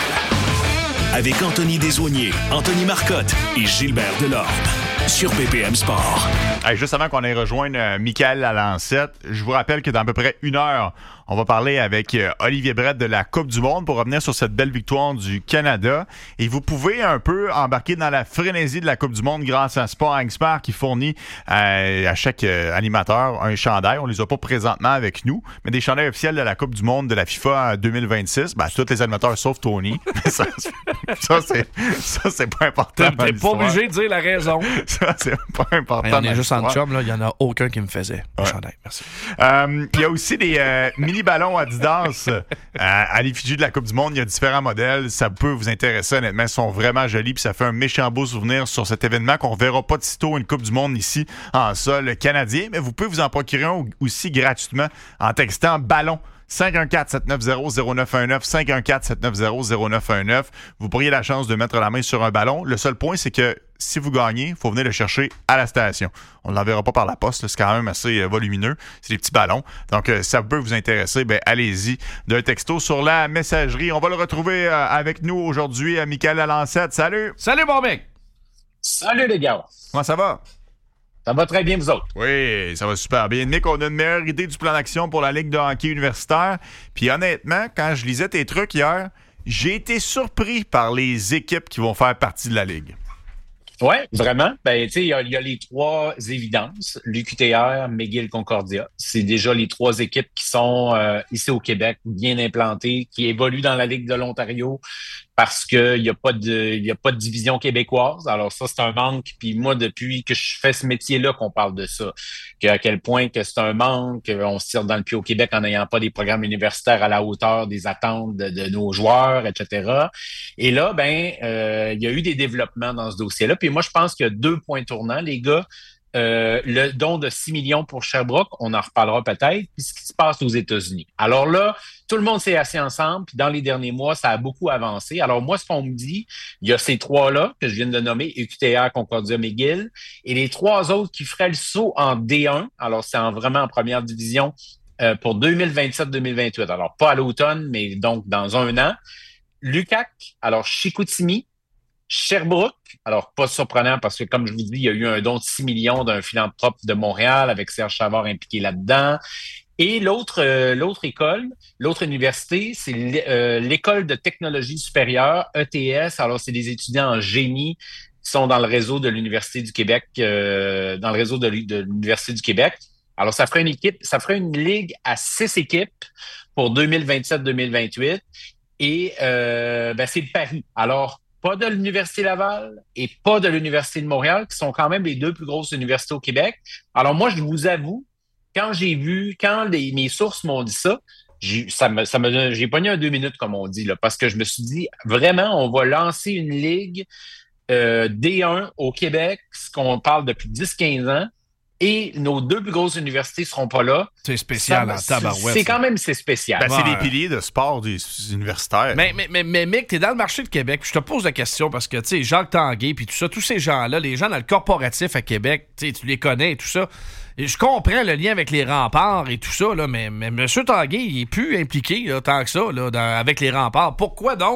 Avec Anthony Desaulniers, Anthony Marcotte et Gilbert Delorme. Sur B P M Sport. Hey, juste avant qu'on aille rejoindre euh, Michael Lalancette, je vous rappelle que dans à peu près une heure, on va parler avec euh, Olivier Brett de la Coupe du Monde pour revenir sur cette belle victoire du Canada. Et vous pouvez un peu embarquer dans la frénésie de la Coupe du Monde grâce à Sport Expert qui fournit euh, à chaque euh, animateur un chandail. On les a pas présentement avec nous, mais des chandails officiels de la Coupe du Monde de la FIFA deux mille vingt-six. Ben, tous les animateurs sauf Tony. ça, ça, c'est, ça, c'est pas important. T'es pas obligé de dire la raison. Ça, c'est pas important. Mais on est juste en chum, là. Il y en a aucun qui me faisait. Ouais. Chandail, merci. Euh, il y a aussi des euh, mini-ballons Adidas euh, à l'effigie de la Coupe du Monde. Il y a différents modèles. Ça peut vous intéresser, honnêtement. Ils sont vraiment jolis. Puis ça fait un méchant beau souvenir sur cet événement qu'on ne verra pas de sitôt une Coupe du Monde ici en sol canadien. Mais vous pouvez vous en procurer un aussi gratuitement en textant ballon. cinq un quatre, sept neuf zéro, zéro neuf un neuf, cinq un quatre, sept neuf zéro, zéro neuf un neuf. Vous pourriez la chance de mettre la main sur un ballon. Le seul point, c'est que si vous gagnez, il faut venir le chercher à la station. On ne l'enverra pas par la poste. Là. C'est quand même assez euh, volumineux. C'est des petits ballons. Donc, euh, si ça peut vous intéresser, ben allez-y. D'un texto sur la messagerie. On va le retrouver euh, avec nous aujourd'hui, à Michael Lalancette. Salut! Salut, mon mec! Salut, les gars! Comment ça va? Ça va très bien, vous autres? Oui, ça va super bien. Nick, on a une meilleure idée du plan d'action pour la Ligue de hockey universitaire. Puis honnêtement, quand je lisais tes trucs hier, j'ai été surpris par les équipes qui vont faire partie de la Ligue. Oui, vraiment. Ben, tu sais, il y, y a les trois évidences. l'U Q T R, McGill, Concordia. C'est déjà les trois équipes qui sont euh, ici au Québec, bien implantées, qui évoluent dans la Ligue de l'Ontario parce qu'il n'y a pas de, il y a pas de division québécoise. Alors ça, c'est un manque. Puis moi, depuis que je fais ce métier-là, qu'on parle de ça, qu'à quel point que c'est un manque, qu'on se tire dans le pied au Québec en n'ayant pas des programmes universitaires à la hauteur des attentes de, de nos joueurs, et cetera. Et là, ben, euh, il y a eu des développements dans ce dossier-là. Puis moi, je pense qu'il y a deux points tournants, les gars. Euh, le don de six millions pour Sherbrooke, on en reparlera peut-être, puis ce qui se passe aux États-Unis. Alors là, tout le monde s'est assis ensemble, puis dans les derniers mois, ça a beaucoup avancé. Alors moi, ce qu'on me dit, il y a ces trois-là que je viens de nommer, U Q T R, Concordia, McGill, et les trois autres qui feraient le saut en D un, alors c'est en, vraiment en première division euh, pour deux mille vingt-sept deux mille vingt-huit. Alors pas à l'automne, mais donc dans un an. L'U Q A C, alors Chicoutimi, Sherbrooke, alors pas surprenant parce que, comme je vous dis, il y a eu un don de six millions d'un philanthrope de Montréal avec Serge Chavard impliqué là-dedans. Et l'autre euh, l'autre école, l'autre université, c'est l'École de technologie supérieure, E T S. Alors, c'est des étudiants en génie qui sont dans le réseau de l'Université du Québec, euh, dans le réseau de l'Université du Québec. Alors, ça ferait une équipe, ça ferait une ligue à six équipes pour deux mille vingt-sept deux mille vingt-huit. Et euh, ben, c'est le pari. Alors, pas de l'Université Laval et pas de l'Université de Montréal, qui sont quand même les deux plus grosses universités au Québec. Alors moi, je vous avoue, quand j'ai vu, quand les, mes sources m'ont dit ça, j'ai, ça me, ça me, j'ai pogné un deux minutes, comme on dit, là, parce que je me suis dit, vraiment, on va lancer une ligue euh, D un au Québec, ce qu'on parle depuis dix quinze ans, et nos deux plus grosses universités seront pas là. C'est spécial en tabarouette. C'est quand même c'est spécial. Ben, c'est des piliers de sport des universitaires. Mais, mais, mais, mais Mick, t'es dans le marché de Québec. Je te pose la question parce que, tu sais, Jacques Tanguay puis tout ça, tous ces gens-là, les gens dans le corporatif à Québec, tu sais, tu les connais et tout ça. Et je comprends le lien avec les remparts et tout ça, là, mais, mais M. Tanguay, il est plus impliqué là, tant que ça là, dans, avec les remparts. Pourquoi donc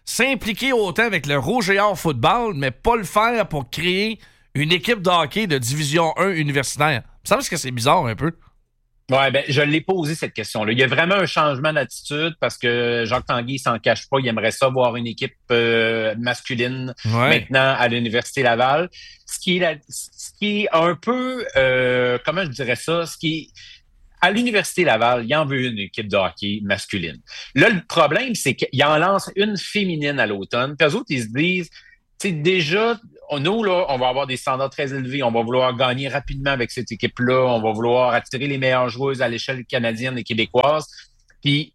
s'impliquer autant avec le Rouge et Or football, mais pas le faire pour créer une équipe de hockey de Division un universitaire? Ça me semble que c'est bizarre un peu. Oui, ben, je l'ai posé cette question-là. Il y a vraiment un changement d'attitude parce que Jacques Tanguay s'en cache pas. Il aimerait ça voir une équipe euh, masculine ouais. maintenant à l'Université Laval. Ce qui est, la, ce qui est un peu, euh, comment je dirais ça, ce qui est à l'Université Laval, il en veut une équipe de hockey masculine. Là, le problème, c'est qu'il en lance une féminine à l'automne. Puis eux autres, ils se disent, tu sais, déjà, nous, là, on va avoir des standards très élevés. On va vouloir gagner rapidement avec cette équipe-là. On va vouloir attirer les meilleures joueuses à l'échelle canadienne et québécoise. Puis,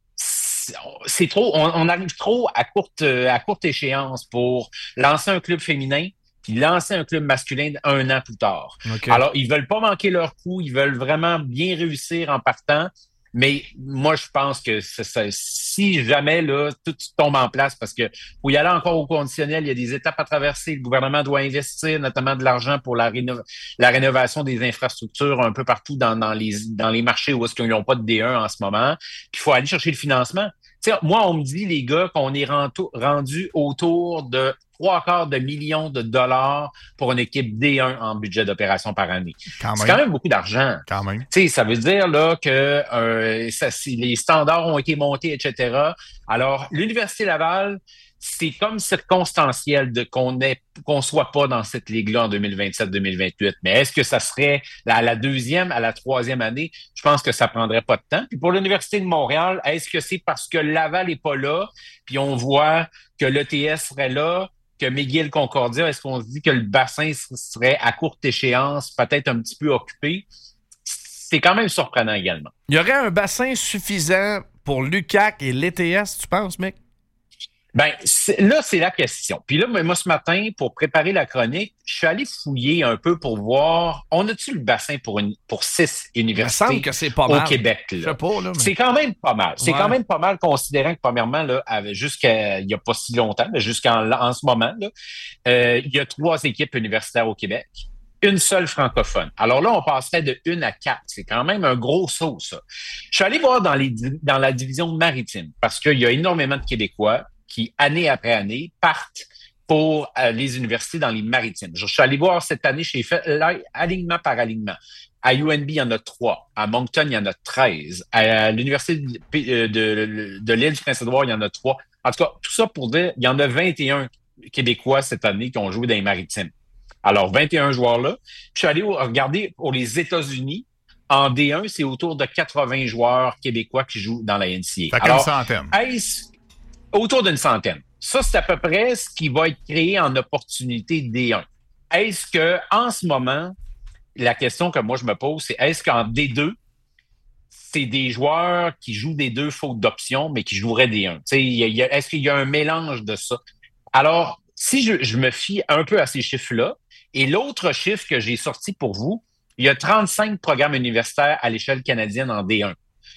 c'est trop, on, on arrive trop à courte, à courte échéance pour lancer un club féminin puis lancer un club masculin un an plus tard. Okay. Alors, ils veulent pas manquer leur coup, ils veulent vraiment bien réussir en partant, mais moi, je pense que ça, ça, si jamais là, tout tombe en place, parce que faut y aller encore au conditionnel, il y a des étapes à traverser, le gouvernement doit investir notamment de l'argent pour la, réno- la rénovation des infrastructures un peu partout dans, dans, les, dans les marchés où est-ce qu'ils n'ont pas de D un en ce moment, puis il faut aller chercher le financement. T'sais, moi, on me dit, les gars, qu'on est rendu autour de trois quarts de millions de dollars pour une équipe D un en budget d'opération par année. Quand c'est quand même beaucoup d'argent. Quand même. T'sais, ça veut dire là que euh, ça, si les standards ont été montés, et cetera. Alors, l'Université Laval, c'est comme circonstanciel de qu'on ait, qu'on soit pas dans cette ligue-là en deux mille vingt-sept deux mille vingt-huit. Mais est-ce que ça serait à la deuxième, à la troisième année? Je pense que ça prendrait pas de temps. Puis pour l'Université de Montréal, est-ce que c'est parce que Laval est pas là, puis on voit que l'E T S serait là, que McGill Concordia, est-ce qu'on se dit que le bassin serait à courte échéance, peut-être un petit peu occupé? C'est quand même surprenant également. Il y aurait un bassin suffisant pour l'U Q A C et l'E T S, tu penses, mec? Ben c'est, là, c'est la question. Puis là, moi, ce matin, pour préparer la chronique, je suis allé fouiller un peu pour voir, on a-tu le bassin pour une pour six universités il me semble que c'est pas mal. Au Québec? Là? Je sais pas, là, mais... C'est quand même pas mal. C'est ouais. quand même pas mal, considérant que, premièrement, là, jusqu'à il n'y a pas si longtemps, mais jusqu'en en ce moment, là, euh, il y a trois équipes universitaires au Québec. Une seule francophone. Alors là, on passerait de une à quatre. C'est quand même un gros saut, ça. Je suis allé voir dans, les, dans la division maritime, parce qu'il y a énormément de Québécois qui, année après année, partent pour euh, les universités dans les maritimes. Je suis allé voir cette année, j'ai fait alignement par alignement. À U N B, il y en a trois. À Moncton, il y en a treize. À l'Université de, de, de l'île du Prince-Édouard, il y en a trois. En tout cas, tout ça pour dire, il y en a vingt et un Québécois cette année qui ont joué dans les maritimes. Alors, vingt et un joueurs-là. Puis, je suis allé regarder pour les États-Unis. En D un, c'est autour de quatre-vingts joueurs québécois qui jouent dans la N C A A. Fait qu'une centaine. Est-ce autour d'une centaine. Ça, c'est à peu près ce qui va être créé en opportunité D un. Est-ce que, en ce moment, la question que moi je me pose, c'est est-ce qu'en D deux, c'est des joueurs qui jouent D deux faute d'option, mais qui joueraient D un? T'sais, y a, y a, est-ce qu'il y a un mélange de ça? Alors, si je, je me fie un peu à ces chiffres-là, et l'autre chiffre que j'ai sorti pour vous, il y a trente-cinq programmes universitaires à l'échelle canadienne en D un.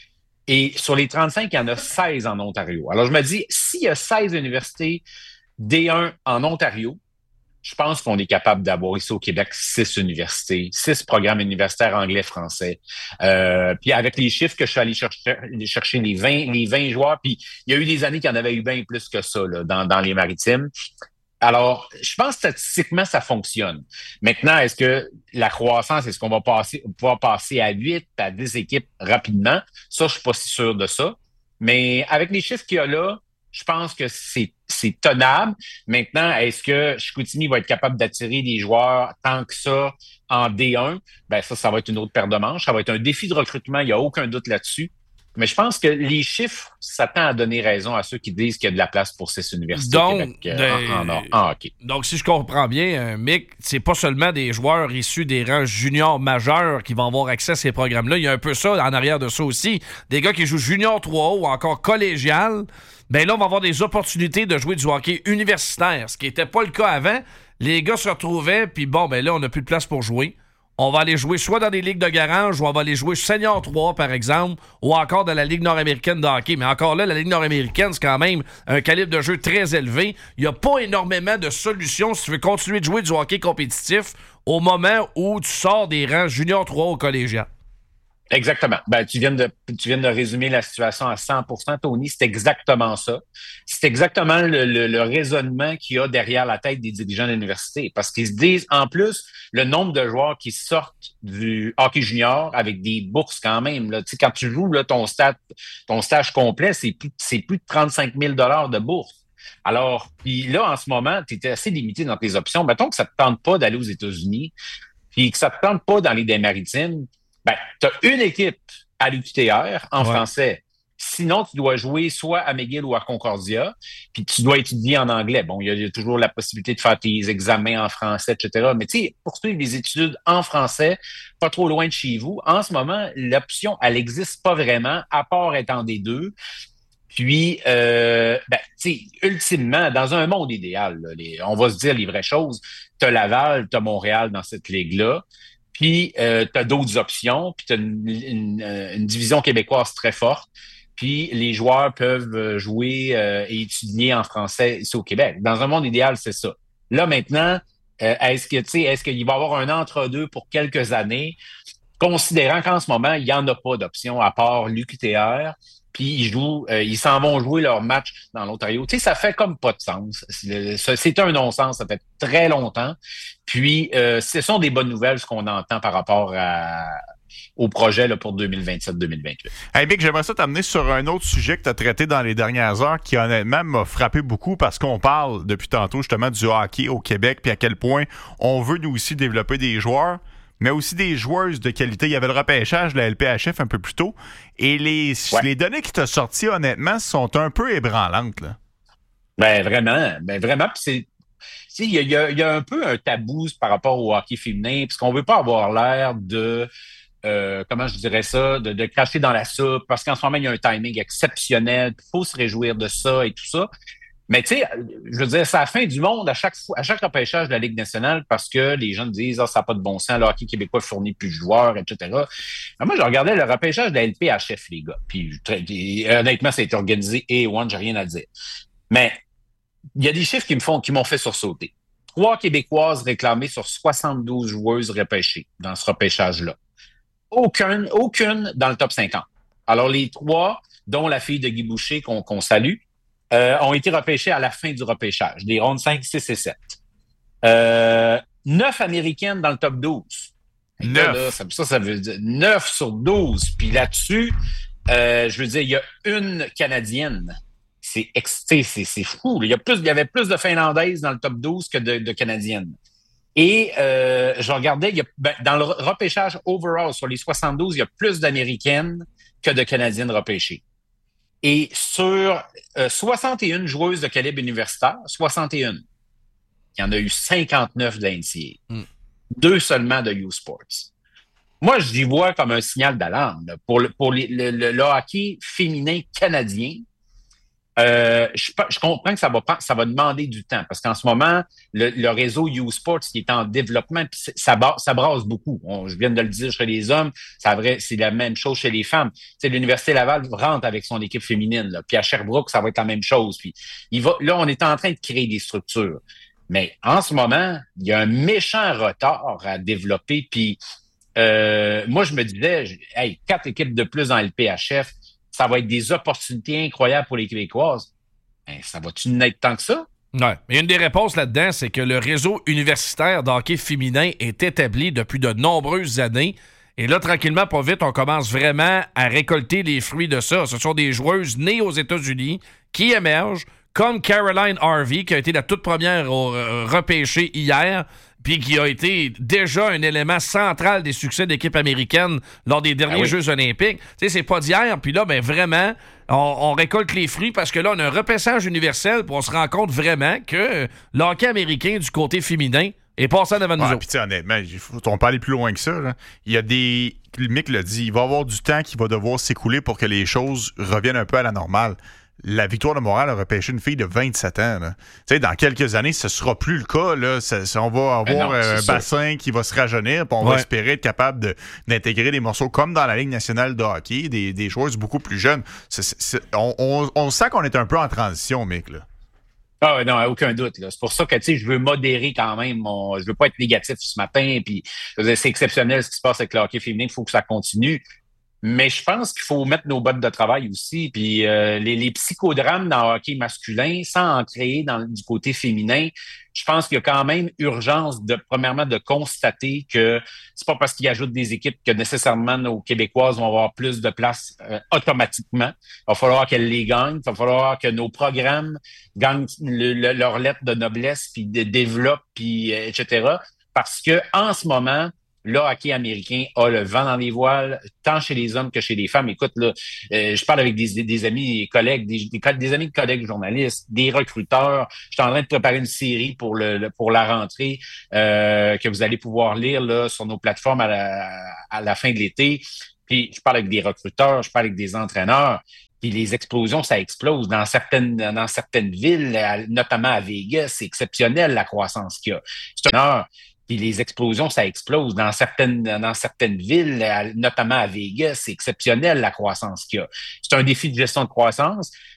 Et sur les trente-cinq, il y en a seize en Ontario. Alors, je me dis, s'il y a seize universités D un en Ontario, je pense qu'on est capable d'avoir ici au Québec six universités, six programmes universitaires anglais-français. Euh, puis avec les chiffres que je suis allé chercher, chercher les vingt, les vingt joueurs, puis il y a eu des années qu'il y en avait eu bien plus que ça là, dans, dans les maritimes. Alors, je pense que statistiquement, ça fonctionne. Maintenant, est-ce que la croissance, est-ce qu'on va passer, pouvoir passer à huit, à dix équipes rapidement? Ça, je suis pas si sûr de ça. Mais avec les chiffres qu'il y a là, je pense que c'est, c'est tenable. Maintenant, est-ce que Chicoutimi va être capable d'attirer des joueurs tant que ça en D un? Ben ça, ça va être une autre paire de manches. Ça va être un défi de recrutement, il n'y a aucun doute là-dessus. Mais je pense que les chiffres, ça tend à donner raison à ceux qui disent qu'il y a de la place pour ces universités donc, au Québec euh, de... en, en, en hockey. Donc, si je comprends bien, Mick, c'est pas seulement des joueurs issus des rangs juniors majeurs qui vont avoir accès à ces programmes-là. Il y a un peu ça en arrière de ça aussi. Des gars qui jouent junior trois A ou encore collégial. Ben là, on va avoir des opportunités de jouer du hockey universitaire, ce qui n'était pas le cas avant. Les gars se retrouvaient, puis bon, ben là, on n'a plus de place pour jouer. On va aller jouer soit dans des ligues de garage ou on va aller jouer senior trois, par exemple, ou encore dans la Ligue nord-américaine de hockey. Mais encore là, la Ligue nord-américaine, c'est quand même un calibre de jeu très élevé. Il n'y a pas énormément de solutions si tu veux continuer de jouer du hockey compétitif au moment où tu sors des rangs junior trois au collégial. Exactement. Ben, tu viens de, tu viens de résumer la situation à cent pour cent, Tony. C'est exactement ça. C'est exactement le, le, le raisonnement qu'il y a derrière la tête des dirigeants de l'université. Parce qu'ils se disent, en plus, le nombre de joueurs qui sortent du hockey junior avec des bourses quand même. Là. Tu sais, quand tu joues là, ton, stat, ton stage complet, c'est plus, c'est plus de trente-cinq mille dollars de bourse. Alors, puis là, en ce moment, tu étais assez limité dans tes options. Mettons que ça te tente pas d'aller aux États-Unis, puis que ça te tente pas d'aller dans les maritimes. Ben, tu as une équipe à l'U Q T R en ouais. français. Sinon, tu dois jouer soit à McGill ou à Concordia, puis tu dois étudier en anglais. Bon, il y, y a toujours la possibilité de faire tes examens en français, et cetera. Mais tu sais, poursuivre les études en français, pas trop loin de chez vous, en ce moment, l'option, elle n'existe pas vraiment, à part étant des deux. Puis, euh, ben, tu sais, ultimement, dans un monde idéal, là, les, on va se dire les vraies choses, tu as Laval, tu as Montréal dans cette ligue-là. Puis, euh, tu as d'autres options, puis tu as une, une, une division québécoise très forte, puis les joueurs peuvent jouer euh, et étudier en français ici au Québec. Dans un monde idéal, c'est ça. Là, maintenant, euh, est-ce que, tu sais, est-ce qu'il va y avoir un entre-deux pour quelques années, considérant qu'en ce moment, il n'y en a pas d'option à part l'U Q T R, puis ils jouent, euh, ils s'en vont jouer leur match dans l'Ontario. Tu sais, ça fait comme pas de sens. C'est, c'est un non-sens, ça fait très longtemps. Puis, euh, ce sont des bonnes nouvelles, ce qu'on entend par rapport à, au projet là, pour deux mille vingt-sept deux mille vingt-huit. Hey Vic, j'aimerais ça t'amener sur un autre sujet que tu as traité dans les dernières heures qui honnêtement m'a frappé beaucoup parce qu'on parle depuis tantôt justement du hockey au Québec puis à quel point on veut nous aussi développer des joueurs, mais aussi des joueuses de qualité. Il y avait le repêchage de la L P H F un peu plus tôt. Et les, ouais. les données qui t'ont sorties, honnêtement, sont un peu ébranlantes. Là. Ben vraiment. Ben vraiment. Puis c'est, il y a, y, a, y a un peu un tabou par rapport au hockey féminin, puisqu'on veut pas avoir l'air de, euh, comment je dirais ça, de, de cracher dans la soupe, parce qu'en ce moment, il y a un timing exceptionnel. Il faut se réjouir de ça et tout ça. Mais tu sais, je veux dire, c'est la fin du monde à chaque fois, à chaque repêchage de la Ligue nationale parce que les gens disent « Ah, ça n'a pas de bon sens, le hockey québécois fournit plus de joueurs, et cetera » Mais moi, je regardais le repêchage de la L P H F, les gars. Puis, très, honnêtement, ça a été organisé et one, j'ai rien à dire. Mais il y a des chiffres qui me font, qui m'ont fait sursauter. Trois Québécoises réclamées sur soixante-douze joueuses repêchées dans ce repêchage-là. Aucune, aucune dans le top cinquante. Alors, les trois, dont la fille de Guy Boucher qu'on, qu'on salue, Euh, ont été repêchés à la fin du repêchage, des rondes cinq, six et sept. Euh, neuf Américaines dans le top douze. neuf. Là, ça, ça, ça veut dire neuf sur douze. Puis là-dessus, euh, je veux dire, il y a une Canadienne. C'est, c'est, c'est, c'est fou. Là. Il y a plus, il y avait plus de Finlandaises dans le top douze que de, de Canadiennes. Et euh, je regardais, il y a, ben, dans le repêchage overall, sur les soixante-douze, il y a plus d'Américaines que de Canadiennes repêchées. Et sur euh, soixante et une joueuses de calibre universitaire, soixante et une, il y en a eu cinquante-neuf de la N C A A. Mm. Deux seulement de U-Sports. Moi, je l'y vois comme un signal d'alarme là, pour, le, pour les, le, le, le hockey féminin canadien. Euh, je, je comprends que ça va, ça va demander du temps parce qu'en ce moment, le, le réseau U-Sports qui est en développement, puis ça, ça brasse beaucoup. On, je viens de le dire chez les hommes, ça vrai, c'est la même chose chez les femmes. Tu sais, l'Université Laval rentre avec son équipe féminine, là, puis à Sherbrooke, ça va être la même chose. Puis il va, là, on est en train de créer des structures. Mais en ce moment, il y a un méchant retard à développer. Puis euh, moi, je me disais, hey, quatre équipes de plus dans L P H F, ça va être des opportunités incroyables pour les Québécoises. Ben, ça va-tu n'être tant que ça? Ouais. Mais une des réponses là-dedans, c'est que le réseau universitaire d'hockey féminin est établi depuis de nombreuses années. Et là, tranquillement, pas vite, on commence vraiment à récolter les fruits de ça. Ce sont des joueuses nées aux États-Unis qui émergent, comme Caroline Harvey, qui a été la toute première au, euh, repêchée hier, puis qui a été déjà un élément central des succès d'équipe américaine lors des derniers ah oui. Jeux olympiques. Tu sais, c'est pas d'hier, puis là, ben vraiment, on, on récolte les fruits parce que là, on a un repêchage universel, puis on se rend compte vraiment que le hockey américain du côté féminin est passé devant nous ouais, autres. Puis honnêtement, on peut aller plus loin que ça. Là. Il y a des... Le Mick l'a dit, il va y avoir du temps qui va devoir s'écouler pour que les choses reviennent un peu à la normale. La Victoire de Montréal a repêché une fille de vingt-sept ans. Là. Dans quelques années, ce ne sera plus le cas. Là. Ça, ça, on va avoir non, un sûr. bassin qui va se rajeunir, puis on ouais. va espérer être capable de, d'intégrer des morceaux comme dans la Ligue nationale de hockey, des, des joueuses beaucoup plus jeunes. C'est, c'est, on, on, on sent qu'on est un peu en transition, Mick. Là. Ah non, aucun doute. Là. C'est pour ça que tu sais, je veux modérer quand même. Mon, je veux pas être négatif ce matin. Puis c'est exceptionnel ce qui se passe avec le hockey féminin. Il faut que ça continue. Mais je pense qu'il faut mettre nos bottes de travail aussi. Puis euh, les, les psychodrames dans le hockey masculin, sans en créer dans, du côté féminin, je pense qu'il y a quand même urgence de, premièrement, de constater que c'est pas parce qu'ils ajoutent des équipes que nécessairement nos Québécoises vont avoir plus de place euh, automatiquement. Il va falloir qu'elles les gagnent. Il va falloir que nos programmes gagnent le, le, leur lettre de noblesse, puis de, développent, puis euh, et cetera. Parce que en ce moment, le hockey américain a le vent dans les voiles, tant chez les hommes que chez les femmes. Écoute, là, euh, je parle avec des, des amis et collègues, des, des, des amis de collègues journalistes, des recruteurs. Je suis en train de préparer une série pour le, le pour la rentrée euh, que vous allez pouvoir lire là sur nos plateformes à la, à la fin de l'été. Puis je parle avec des recruteurs, je parle avec des entraîneurs. Puis les explosions, ça explose dans certaines dans certaines villes, notamment à Vegas. C'est exceptionnel la croissance qu'il y a. C'est un heure. Puis les explosions, ça explose dans certaines dans certaines villes, notamment à Vegas. C'est exceptionnel la croissance qu'il y a. C'est un défi de gestion de croissance.